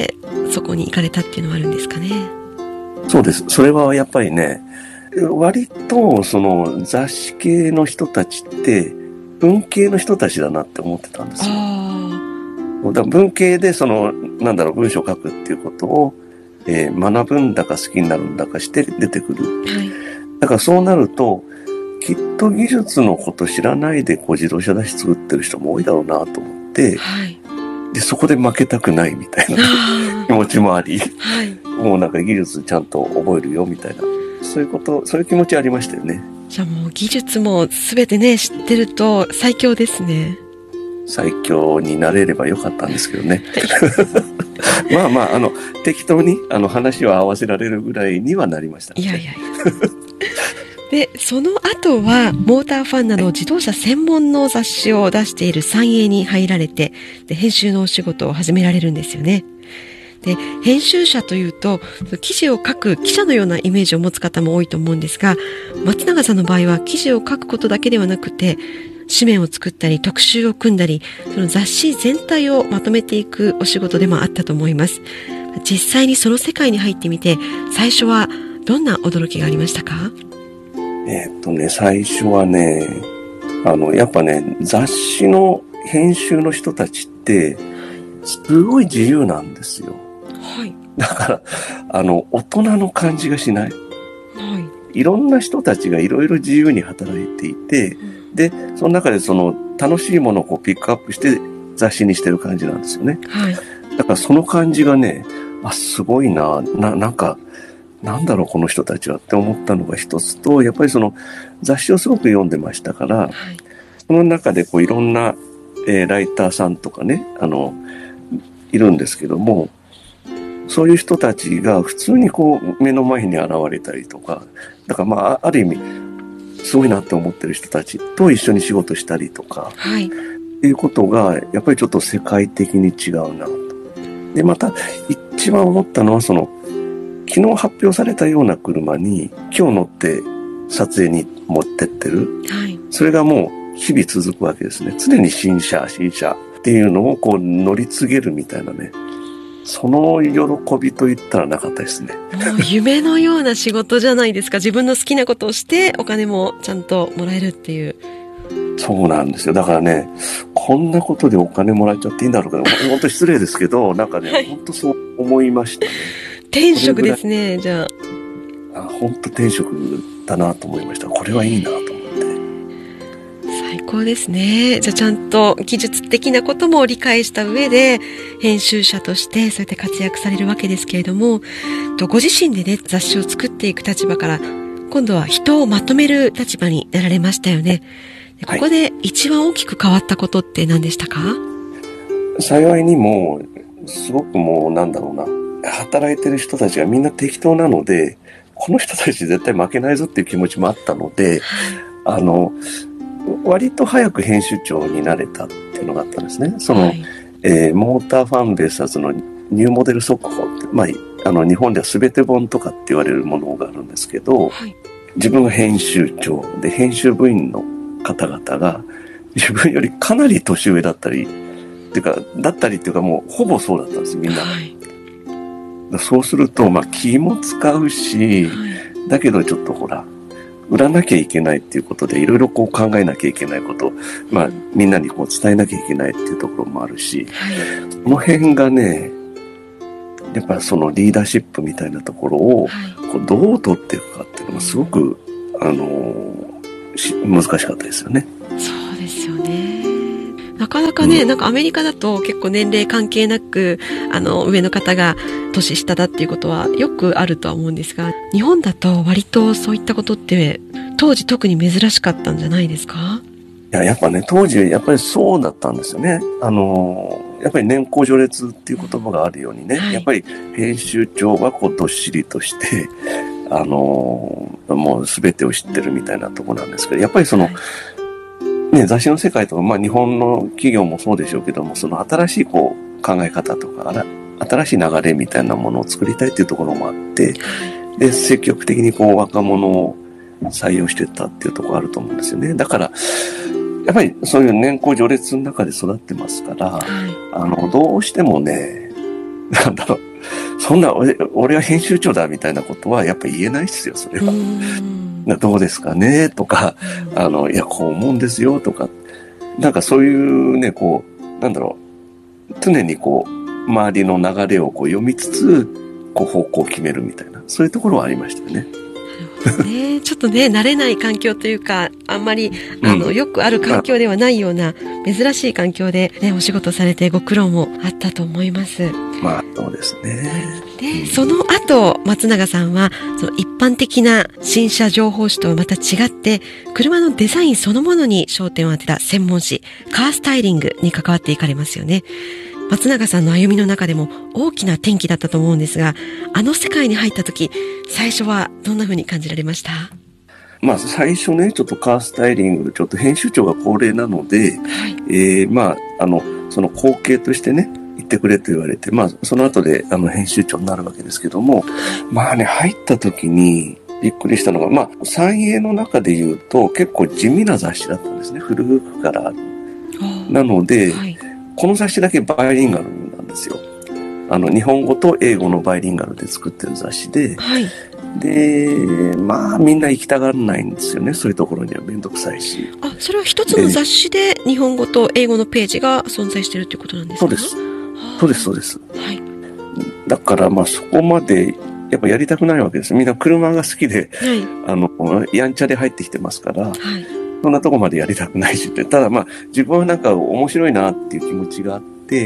Speaker 4: そこに行かれたっていうのはあるんですかね。
Speaker 5: そうです。それはやっぱりね、割とその雑誌系の人たちって文系の人たちだなって思ってたんですよ。だから文系でそのなんだろう文章を書くっていうことを、えー、学ぶんだか好きになるんだかして出てくる。はい、だからそうなるときっと技術のこと知らないでこう自動車雑誌作ってる人も多いだろうなと思って、はい、でそこで負けたくないみたいな気持ちもあり、はい、もうなんか技術ちゃんと覚えるよみたいな。そういうこと、そういう気持ちありましたよね。
Speaker 4: じゃあもう技術もすべてね、知ってると最強ですね。
Speaker 5: 最強になれればよかったんですけどね。まあまあ、あの、適当にあの話を合わせられるぐらいにはなりました、ね。
Speaker 4: いやいやいや。で、その後は、モーターファンなど自動車専門の雑誌を出しているサンエーに入られて、で、編集のお仕事を始められるんですよね。で、編集者というと、記事を書く記者のようなイメージを持つ方も多いと思うんですが、松永さんの場合は記事を書くことだけではなくて、紙面を作ったり、特集を組んだり、その雑誌全体をまとめていくお仕事でもあったと思います。実際にその世界に入ってみて、最初はどんな驚きがありましたか？
Speaker 5: えーっとね、最初はね、あの、やっぱね、雑誌の編集の人たちって、すごい自由なんですよ。はい。だから、あの、大人の感じがしない。はい。いろんな人たちがいろいろ自由に働いていて、うん、で、その中でその楽しいものをこうピックアップして雑誌にしてる感じなんですよね。はい。だからその感じがね、あ、すごいな、な、なんか、なんだろうこの人たちはって思ったのが一つと、やっぱりその雑誌をすごく読んでましたから、はい、その中でこういろんな、えー、ライターさんとかね、あの、いるんですけども、そういう人たちが普通にこう目の前に現れたりとか、だからまあある意味すごいなって思ってる人たちと一緒に仕事したりとか、はい、っていうことがやっぱりちょっと世界的に違うなと。でまた一番思ったのはその昨日発表されたような車に今日乗って撮影に持ってってる、はい、それがもう日々続くわけですね。常に新車新車っていうのをこう乗り継げるみたいなね。その喜びと言ったらなかったですね。
Speaker 4: もう夢のような仕事じゃないですか。自分の好きなことをしてお金もちゃんともらえるっていう。
Speaker 5: そうなんですよ。だからね、こんなことでお金もらっちゃっていいんだろうか。本当失礼ですけど、なんかね、はい、本当そう思いましたね。
Speaker 4: 天職ですね、じゃあ。
Speaker 5: あ、本当天職だなと思いました。これはいいなと思って。
Speaker 4: 最高ですね。じゃあちゃんと技術的なことも理解した上で編集者としてそうやって活躍されるわけですけれども、ご自身でね雑誌を作っていく立場から今度は人をまとめる立場になられましたよね。ここで一番大きく変わったことって何でしたか？
Speaker 5: 幸いにもすごくもうなんだろうな、働いてる人たちがみんな適当なので、この人たち絶対負けないぞっていう気持ちもあったので、あの割と早く編集長になれたっていうのがあったんですね。その、はい、えー、モーターファンベーサーズのニューモデル速報って、まあ、あの日本では全て本とかって言われるものがあるんですけど、はい、自分が編集長で編集部員の方々が自分よりかなり年上だったりっていうかだったりっていうかもうほぼそうだったんですみんな、はい、そうするとまあ気も使うし、はい、だけどちょっとほら売らなきゃいけないっていうことでいろいろこう考えなきゃいけないことを、まあ、みんなにこう伝えなきゃいけないっていうところもあるし、はい、この辺がねやっぱりそのリーダーシップみたいなところを、こうどう取っていくかっていうのがすごく、あの、難しかったですよね。
Speaker 4: そうですよね。なかなかね、うん、なんかアメリカだと結構年齢関係なく、あの、上の方が年下だっていうことはよくあるとは思うんですが、日本だと割とそういったことって当時特に珍しかったんじゃないですか？
Speaker 5: いや、やっぱね、当時やっぱりそうだったんですよね。あの、やっぱり年功序列っていう言葉があるようにね、はい、やっぱり編集長はこうどっしりとして、あの、もう全てを知ってるみたいなとこなんですけど、やっぱりその、はい、ね、雑誌の世界とか、まあ日本の企業もそうでしょうけども、その新しいこう考え方とか、新しい流れみたいなものを作りたいっていうところもあって、で、積極的にこう若者を採用していったっていうところあると思うんですよね。だから、やっぱりそういう年功序列の中で育ってますから、はい、あの、どうしてもね、なんだろう、そんな俺、俺は編集長だみたいなことはやっぱり言えないですよ、それは。どうですかねとか、あの、いや、こう思うんですよとか、なんかそういうね、こう、なんだろう、常にこう、周りの流れをこう読みつつ、こう方向を決めるみたいな、そういうところはありましたよね。
Speaker 4: ね、ちょっとね、慣れない環境というか、あんまり、あの、うん、よくある環境ではないような、珍しい環境でね、お仕事されてご苦労もあったと思います。
Speaker 5: まあ、そうですね。
Speaker 4: で、うん、その後、松永さんは、その一般的な新車情報誌とはまた違って、車のデザインそのものに焦点を当てた専門誌、カースタイリングに関わっていかれますよね。松永さんの歩みの中でも大きな転機だったと思うんですが、あの世界に入った時、最初はどんな風に感じられました？
Speaker 5: まあ最初ね、ちょっとカースタイリング、ちょっと編集長が高齢なので、はい、えー、まあ、あの、その後継としてね、行ってくれと言われて、まあその後であの編集長になるわけですけども、まあね、入った時にびっくりしたのが、まあ三栄の中で言うと結構地味な雑誌だったんですね、古くからある。なので、はい、この雑誌だけバイリンガルなんですよ。あの、日本語と英語のバイリンガルで作ってる雑誌で、はい、で、まあみんな行きたがらないんですよね。そういうところにはめんどくさいし。
Speaker 4: あ、それは一つの雑誌で日本語と英語のページが存在してるっていうことなんですか？
Speaker 5: そうです。そうです、そうです。はい。だからまあそこまでやっぱやりたくないわけです。みんな車が好きで、はい、あの、やんちゃで入ってきてますから、はい、そんなとこまでやりたくないしって、ただまあ自分はなんか面白いなっていう気持ちがあって、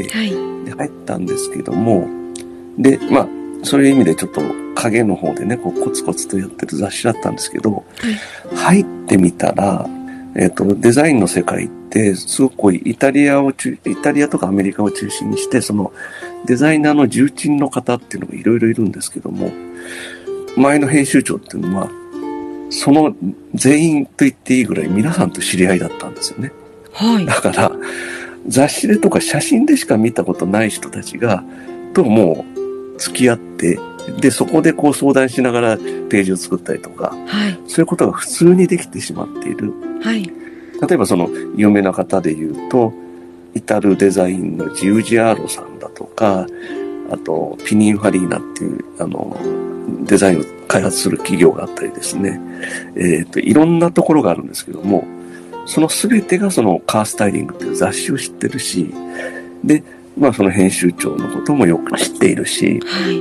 Speaker 5: はい、で入ったんですけども、で、まあそういう意味でちょっと影の方でね、こうコツコツとやってる雑誌だったんですけど、はい、入ってみたら、えっと、デザインの世界ってすごくこうイタリアを中、イタリアとかアメリカを中心にして、そのデザイナーの重鎮の方っていうのがいろいろいるんですけども、前の編集長っていうのは、その全員と言っていいぐらい皆さんと知り合いだったんですよね。はい。だから、雑誌でとか写真でしか見たことない人たちが、ともう付き合って、で、そこでこう相談しながらページを作ったりとか、はい。そういうことが普通にできてしまっている。はい。例えばその有名な方で言うと、イタルデザインのジウジアーロさんだとか、あと、ピニンファリーナっていう、あの、デザインを開発する企業があったりですね。えっと、いろんなところがあるんですけども、その全てがそのカースタイリングっていう雑誌を知ってるし、で、まあその編集長のこともよく知っているし、はい、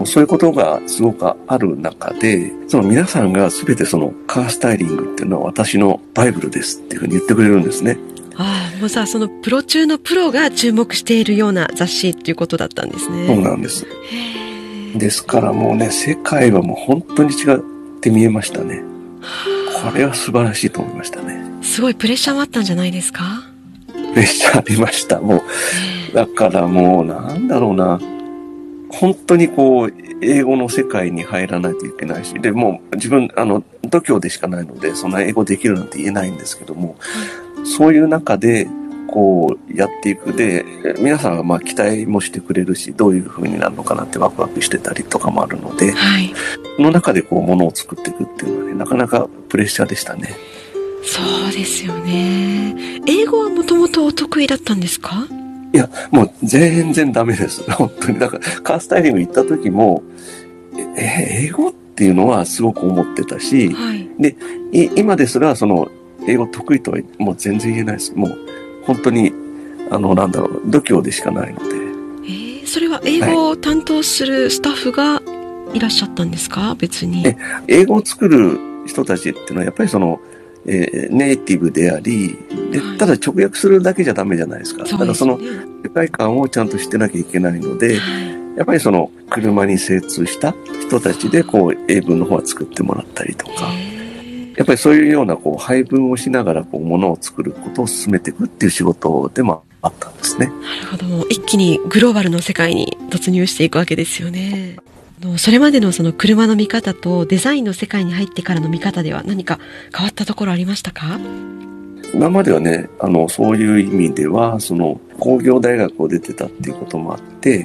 Speaker 5: そういうことがすごくある中で、その皆さんが全てそのカースタイリングっていうのは私のバイブルですっていうふうに言ってくれるんですね。
Speaker 4: ああ、もうさ、そのプロ中のプロが注目しているような雑誌っていうことだったんですね。
Speaker 5: そうなんです。ですからもうね、世界はもう本当に違って見えましたね。これは素晴らしいと思いましたね。
Speaker 4: すごいプレッシャーもあったんじゃないですか？
Speaker 5: プレッシャーありました。もう、だからもうなんだろうな。本当にこう、英語の世界に入らないといけないし、で、もう自分、あの、度胸でしかないので、そんな英語できるなんて言えないんですけども、はい、そういう中で、こう、やっていくで、皆さんがまあ期待もしてくれるし、どういう風になるのかなってワクワクしてたりとかもあるので、はい、その中でこう、ものを作っていくっていうのはね、なかなかプレッシャーでしたね。
Speaker 4: そうですよね。英語はもともとお得意だったんですか？
Speaker 5: いや、もう全然ダメです。本当に。だから、カースタイリング行った時も、え、英語っていうのはすごく思ってたし、はい、で、今ですら、その、英語得意とはもう全然言えないです。もう、本当に、あの、なんだろう、度胸でしかないので。
Speaker 4: えー、 それは英語を担当するスタッフがいらっしゃったんですか？別に。
Speaker 5: え、英語を作る人たちっていうのはやっぱりその、えー、ネイティブであり、で、ただ直訳するだけじゃダメじゃないですか。
Speaker 4: はい、
Speaker 5: ただその世界観をちゃんと知ってなきゃいけないので、はい、やっぱりその車に精通した人たちでこう英文の方は作ってもらったりとか、やっぱりそういうようなこう配分をしながらこうものを作ることを進めていくっていう仕事でもあったんですね。
Speaker 4: なるほど。もう一気にグローバルの世界に突入していくわけですよね。それまでのその車の見方とデザインの世界に入ってからの見方では何か変わったところありましたか？
Speaker 5: 今まではね、あの、そういう意味では、その工業大学を出てたっていうこともあって、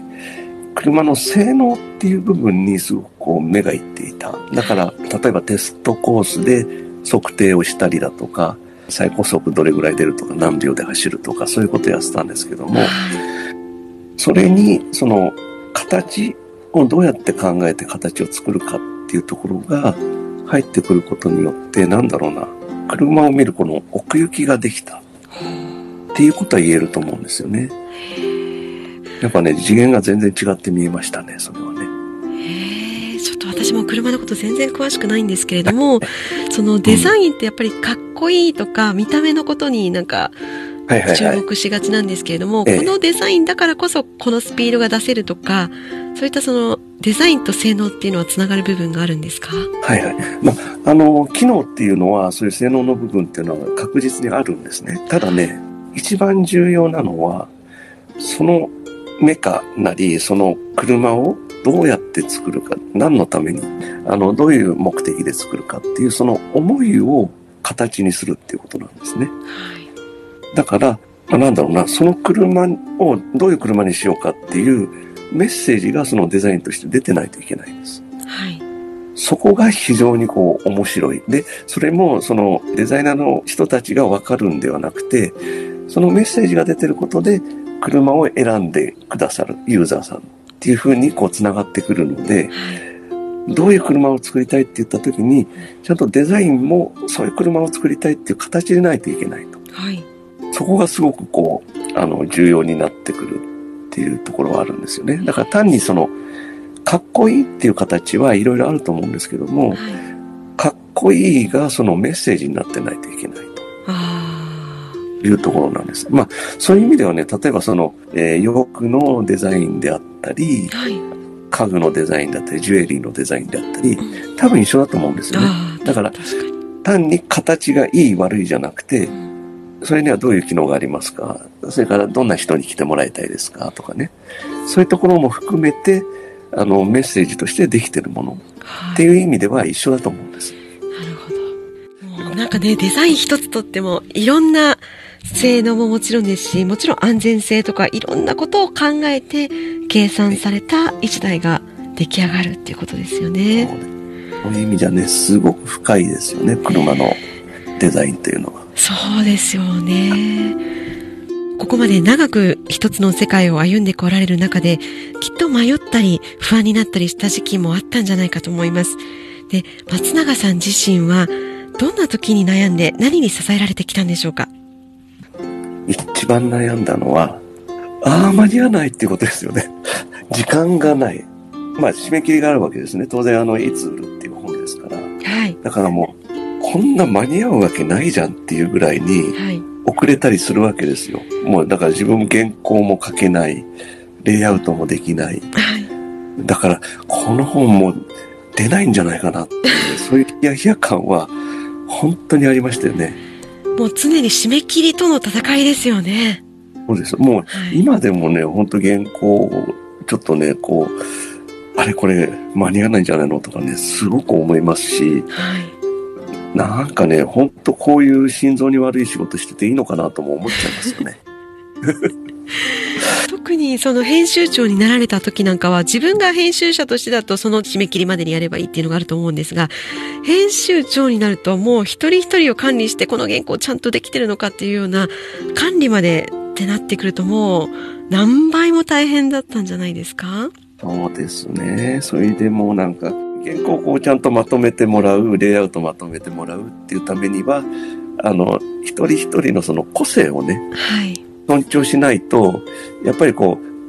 Speaker 5: 車の性能っていう部分にすごくこう目がいっていた。だから、例えばテストコースで測定をしたりだとか、最高速どれぐらい出るとか、何秒で走るとか、そういうことをやってたんですけども、それに、その、形をどうやって考えて形を作るかっていうところが入ってくることによって、なんだろうな、車を見るこの奥行きができたっていうことは言えると思うんですよね。やっぱね、次元が全然違って見えましたね、それはね。
Speaker 4: へえ、ちょっと私も車のこと全然詳しくないんですけれども、そのデザインってやっぱりかっこいいとか、見た目のことになんか注目しがちなんですけれども、はいはいはい、このデザインだからこそこのスピードが出せるとか、そういったそのデザインと性能っていうのはつながる部分があるんですか？
Speaker 5: はいはい。まあ、あの、機能っていうのは、そういう性能の部分っていうのは確実にあるんですね。ただね、一番重要なのは、そのメカなり、その車をどうやって作るか、何のために、あの、どういう目的で作るかっていう、その思いを形にするっていうことなんですね。はい。だから、まあ、なんだろうな、その車をどういう車にしようかっていうメッセージがそのデザインとして出てないといけないんです。はい。そこが非常にこう面白い。で、それもそのデザイナーの人たちがわかるんではなくて、そのメッセージが出てることで車を選んでくださるユーザーさんっていう風にこう繋がってくるので、どういう車を作りたいって言った時に、ちゃんとデザインもそういう車を作りたいっていう形でないといけないと。はい。そこがすごくこう、あの、重要になってくるっていうところはあるんですよね。だから単にその、かっこいいっていう形はいろいろあると思うんですけども、はい、かっこいいがそのメッセージになってないといけないというところなんです。まあそういう意味ではね、例えばその、えー、洋服のデザインであったり、はい、家具のデザインだったり、ジュエリーのデザインであったり、うん、多分一緒だと思うんですよね。だから単に形がいい悪いじゃなくて、うん、それにはどういう機能がありますか、それからどんな人に来てもらいたいですかとかね、そういうところも含めてあのメッセージとしてできてるものっていう意味では一緒だと思うんです。
Speaker 4: なるほど。もうなんかね、デザイン一つとってもいろんな性能ももちろんですし、もちろん安全性とかいろんなことを考えて計算された一台が出来上がるっていうことですよね。
Speaker 5: そういう意味じゃね、すごく深いですよね、車のデザインというのは。
Speaker 4: そうですよね。ここまで長く一つの世界を歩んでこられる中で、きっと迷ったり不安になったりした時期もあったんじゃないかと思います。で、松永さん自身はどんな時に悩んで何に支えられてきたんでしょうか？
Speaker 5: 一番悩んだのは、ああ、間に合わないっていうことですよね。時間がない。まあ、締め切りがあるわけですね。当然、あの、いつ売るっていう本ですから。はい。だからもう、こんな間に合うわけないじゃんっていうぐらいに、はい。遅れたりするわけですよ。もうだから自分も原稿も書けない、レイアウトもできない。はい、だからこの本も出ないんじゃないかなっていう、そういうヒヤヒヤ感は本当にありましたよね。
Speaker 4: もう常に締め切りとの戦いですよね。
Speaker 5: そうです。もう今でもね、本当原稿をちょっとね、こう、あれこれ間に合わないんじゃないのとかね、すごく思いますし、はい、なんかね、ほんとこういう心臓に悪い仕事してていいのかなとも思っちゃいますよね。
Speaker 4: 特にその編集長になられた時なんかは、自分が編集者としてだとその締め切りまでにやればいいっていうのがあると思うんですが、編集長になるともう一人一人を管理して、この原稿ちゃんとできてるのかっていうような管理までってなってくると、もう何倍も大変だったんじゃないですか？
Speaker 5: そうですね。それでもうなんか原稿をこうちゃんとまとめてもらう、レイアウトまとめてもらうっていうためには、あの、一人一人のその個性をね、はい、尊重しないと、やっぱりこう、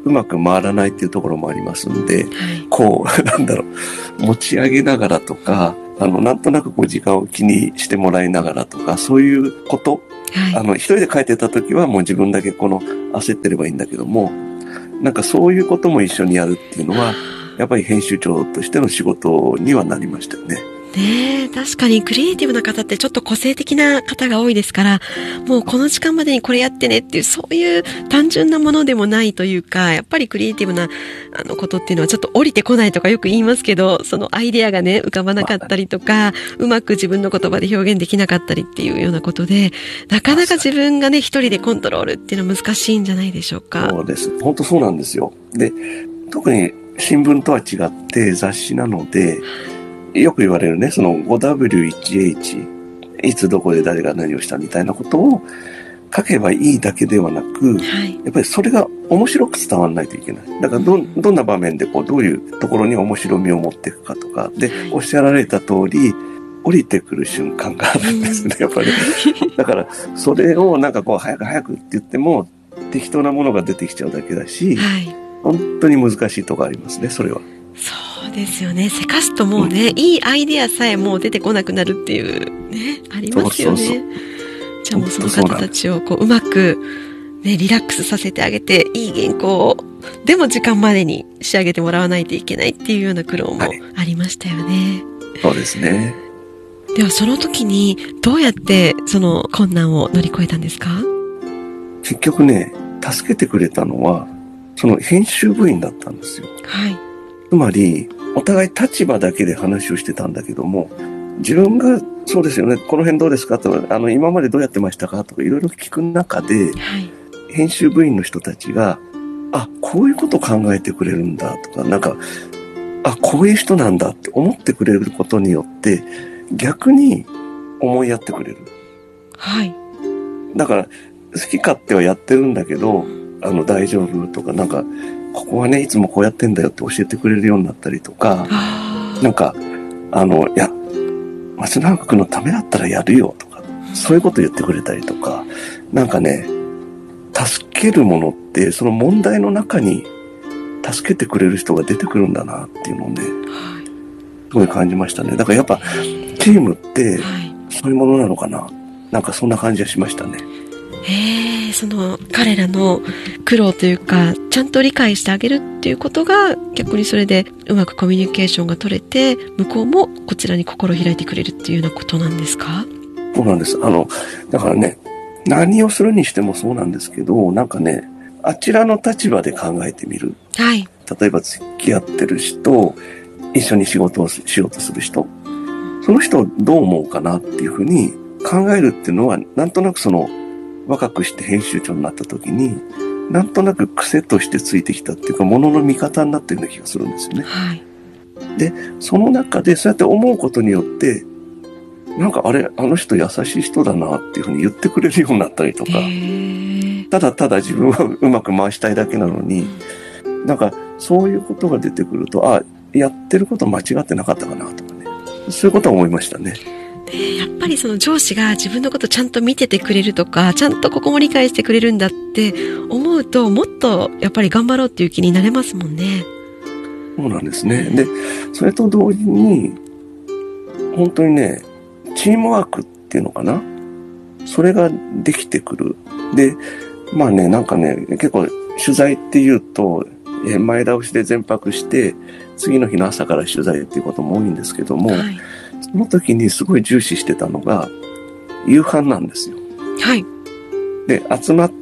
Speaker 5: うまく回らないっていうところもありますんで、
Speaker 4: はい、
Speaker 5: こう、なんだろう、持ち上げながらとか、あの、なんとなくこう時間を気にしてもらいながらとか、そういうこと、はい、あの、一人で書いてた時はもう自分だけこの焦ってればいいんだけども、なんかそういうことも一緒にやるっていうのは、やっぱり編集長としての仕事にはなりましたよね。
Speaker 4: ねえ、確かにクリエイティブな方ってちょっと個性的な方が多いですから、もうこの時間までにこれやってねっていう、そういう単純なものでもないというか、やっぱりクリエイティブなあのことっていうのはちょっと降りてこないとかよく言いますけど、そのアイデアがね、浮かばなかったりとか、うまく自分の言葉で表現できなかったりっていうようなことで、なかなか自分がね、一人でコントロールっていうのは難しいんじゃないでしょうか。
Speaker 5: そうです。本当そうなんですよ。で、特に新聞とは違って雑誌なので、よく言われるね、その ごダブリューワンエイチ、いつどこで誰が何をしたみたいなことを書けばいいだけではなく、はい、やっぱりそれが面白く伝わらないといけない。だからど、どんな場面でこう、どういうところに面白みを持っていくかとか、で、おっしゃられた通り、降りてくる瞬間があるんですね、やっぱり。だから、それをなんかこう、早く早くって言っても、適当なものが出てきちゃうだけだし、はい、本当に難しいところありますね、それは。
Speaker 4: そうですよね。せかすともうね、うん、いいアイデアさえもう出てこなくなるっていうね、ありますよね。そうそうそう。じゃあもうその方たちをこううまくね、リラックスさせてあげて、いい原稿を、でも時間までに仕上げてもらわないといけないっていうような苦労もありましたよね。はい、
Speaker 5: そうですね。
Speaker 4: ではその時にどうやってその困難を乗り越えたんですか？
Speaker 5: 結局ね、助けてくれたのは、その編集部員だったんですよ。
Speaker 4: はい。
Speaker 5: つまり、お互い立場だけで話をしてたんだけども、自分が、そうですよね、この辺どうですかと、あの、今までどうやってましたかとかいろいろ聞く中で、はい、編集部員の人たちが、あ、こういうこと考えてくれるんだとか、なんか、あ、こういう人なんだって思ってくれることによって、逆に思いやってくれる。
Speaker 4: はい。
Speaker 5: だから、好き勝手はやってるんだけど、あの、大丈夫とか、なんか、ここはね、いつもこうやってんだよって教えてくれるようになったりとか、なんか、あの、いや、松永君のためだったらやるよとか、そういうこと言ってくれたりとか、なんかね、助けるものって、その問題の中に助けてくれる人が出てくるんだなっていうのをね、すごい感じましたね。だからやっぱ、チームって、そういうものなのかな。なんかそんな感じがしましたね。
Speaker 4: へえ、その彼らの苦労というか、ちゃんと理解してあげるっていうことが、逆にそれでうまくコミュニケーションが取れて、向こうもこちらに心を開いてくれるっていうようなことなんですか？
Speaker 5: そうなんです。あの、だからね、何をするにしてもそうなんですけど、なんかね、あちらの立場で考えてみる。
Speaker 4: はい。
Speaker 5: 例えば付き合ってる人、一緒に仕事をしようとする人、その人をどう思うかなっていうふうに考えるっていうのは、なんとなくその、若くして編集長になった時に、なんとなく癖としてついてきたっていうか、ものの見方になってるような気がするんですよね。
Speaker 4: はい。
Speaker 5: で、その中でそうやって思うことによって、なんかあれ、あの人優しい人だなっていうふうに言ってくれるようになったりとか、ただただ自分はうまく回したいだけなのに、なんかそういうことが出てくると、あ、やってること間違ってなかったかなとかね。そういうことは思いましたね。
Speaker 4: で、やっぱりその上司が自分のことちゃんと見ててくれるとか、ちゃんとここも理解してくれるんだって思うと、もっとやっぱり頑張ろうっていう気になれますもんね。
Speaker 5: そうなんですね。で、それと同時に、本当にね、チームワークっていうのかな？それができてくる。で、まあね、なんかね、結構取材っていうと、前倒しで全泊して、次の日の朝から取材っていうことも多いんですけども、はい、その時にすごい重視してたのが、夕飯なんですよ。
Speaker 4: はい。
Speaker 5: で、集まって、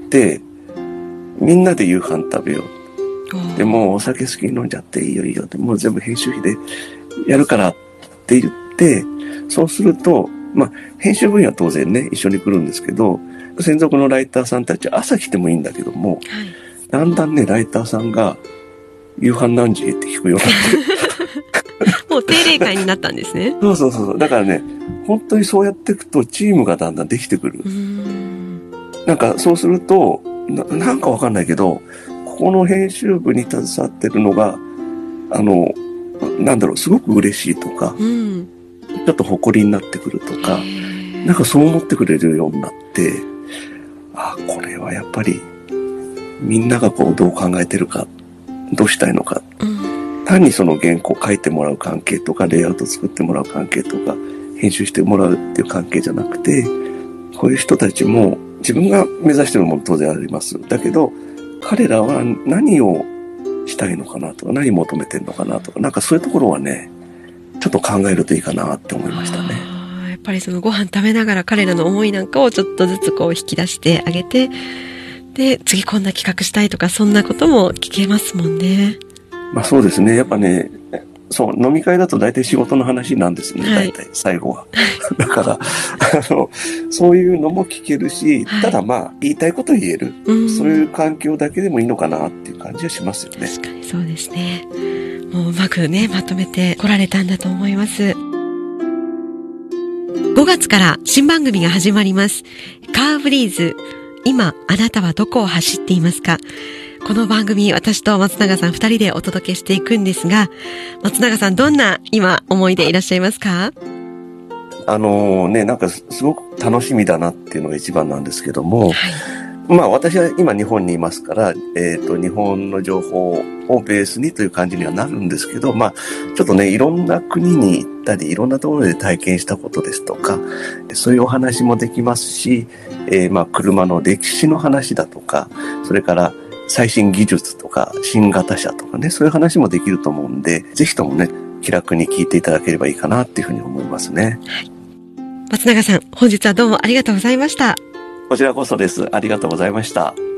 Speaker 5: みんなで夕飯食べよう。で、もうお酒好きに飲んじゃっていいよいいよって、もう全部編集費でやるからって言って、そうすると、まあ、編集部員は当然ね、一緒に来るんですけど、専属のライターさんたちは朝来てもいいんだけども、はい、だんだんね、ライターさんが、夕飯何時って聞くようになって。
Speaker 4: もう定例会になったんですね。
Speaker 5: そうそうそう。だからね、本当にそうやっていくとチームがだんだんできてくる。
Speaker 4: うーん、
Speaker 5: なんかそうするとな、なんかわかんないけど、ここの編集部に携わってるのが、あの、なんだろう、すごく嬉しいとか、うん、ちょっと誇りになってくるとか、なんかそう思ってくれるようになって、あ、これはやっぱりみんながこうどう考えてるか、どうしたいのか、
Speaker 4: うん、
Speaker 5: 単にその原稿書いてもらう関係とか、レイアウト作ってもらう関係とか、編集してもらうっていう関係じゃなくて、こういう人たちも自分が目指しているもの当然あります。だけど、彼らは何をしたいのかなとか、何求めてるのかなとか、なんかそういうところはね、ちょっと考えるといいかなって思いましたね。
Speaker 4: やっぱりそのご飯食べながら彼らの思いなんかをちょっとずつこう引き出してあげて、で、次こんな企画したいとか、そんなことも聞けますもんね。
Speaker 5: まあそうですね。やっぱね、そう、飲み会だと大体仕事の話なんですね、はい、大体、最後は。だから、あの、そういうのも聞けるし、はい、ただまあ、言いたいこと言える、うん。そういう環境だけでもいいのかなっていう感じはしますよね。
Speaker 4: 確かにそうですね。もううまくね、まとめて来られたんだと思います。ごがつから新番組が始まります。カーブリーズ。今、あなたはどこを走っていますか？この番組、私と松永さん二人でお届けしていくんですが、松永さん、どんな今思いでいらっしゃいますか？
Speaker 5: あのね、なんかすごく楽しみだなっていうのが一番なんですけども、はい、まあ私は今日本にいますから、えっと、日本の情報をベースにという感じにはなるんですけど、まあちょっとね、いろんな国に行ったり、いろんなところで体験したことですとか、そういうお話もできますし、えー、まあ車の歴史の話だとか、それから最新技術とか新型車とかね、そういう話もできると思うんで、ぜひともね、気楽に聞いていただければいいかなっていうふうに思いますね。
Speaker 4: はい、松永さん、本日はどうもありがとうございました。
Speaker 5: こちらこそです。ありがとうございました。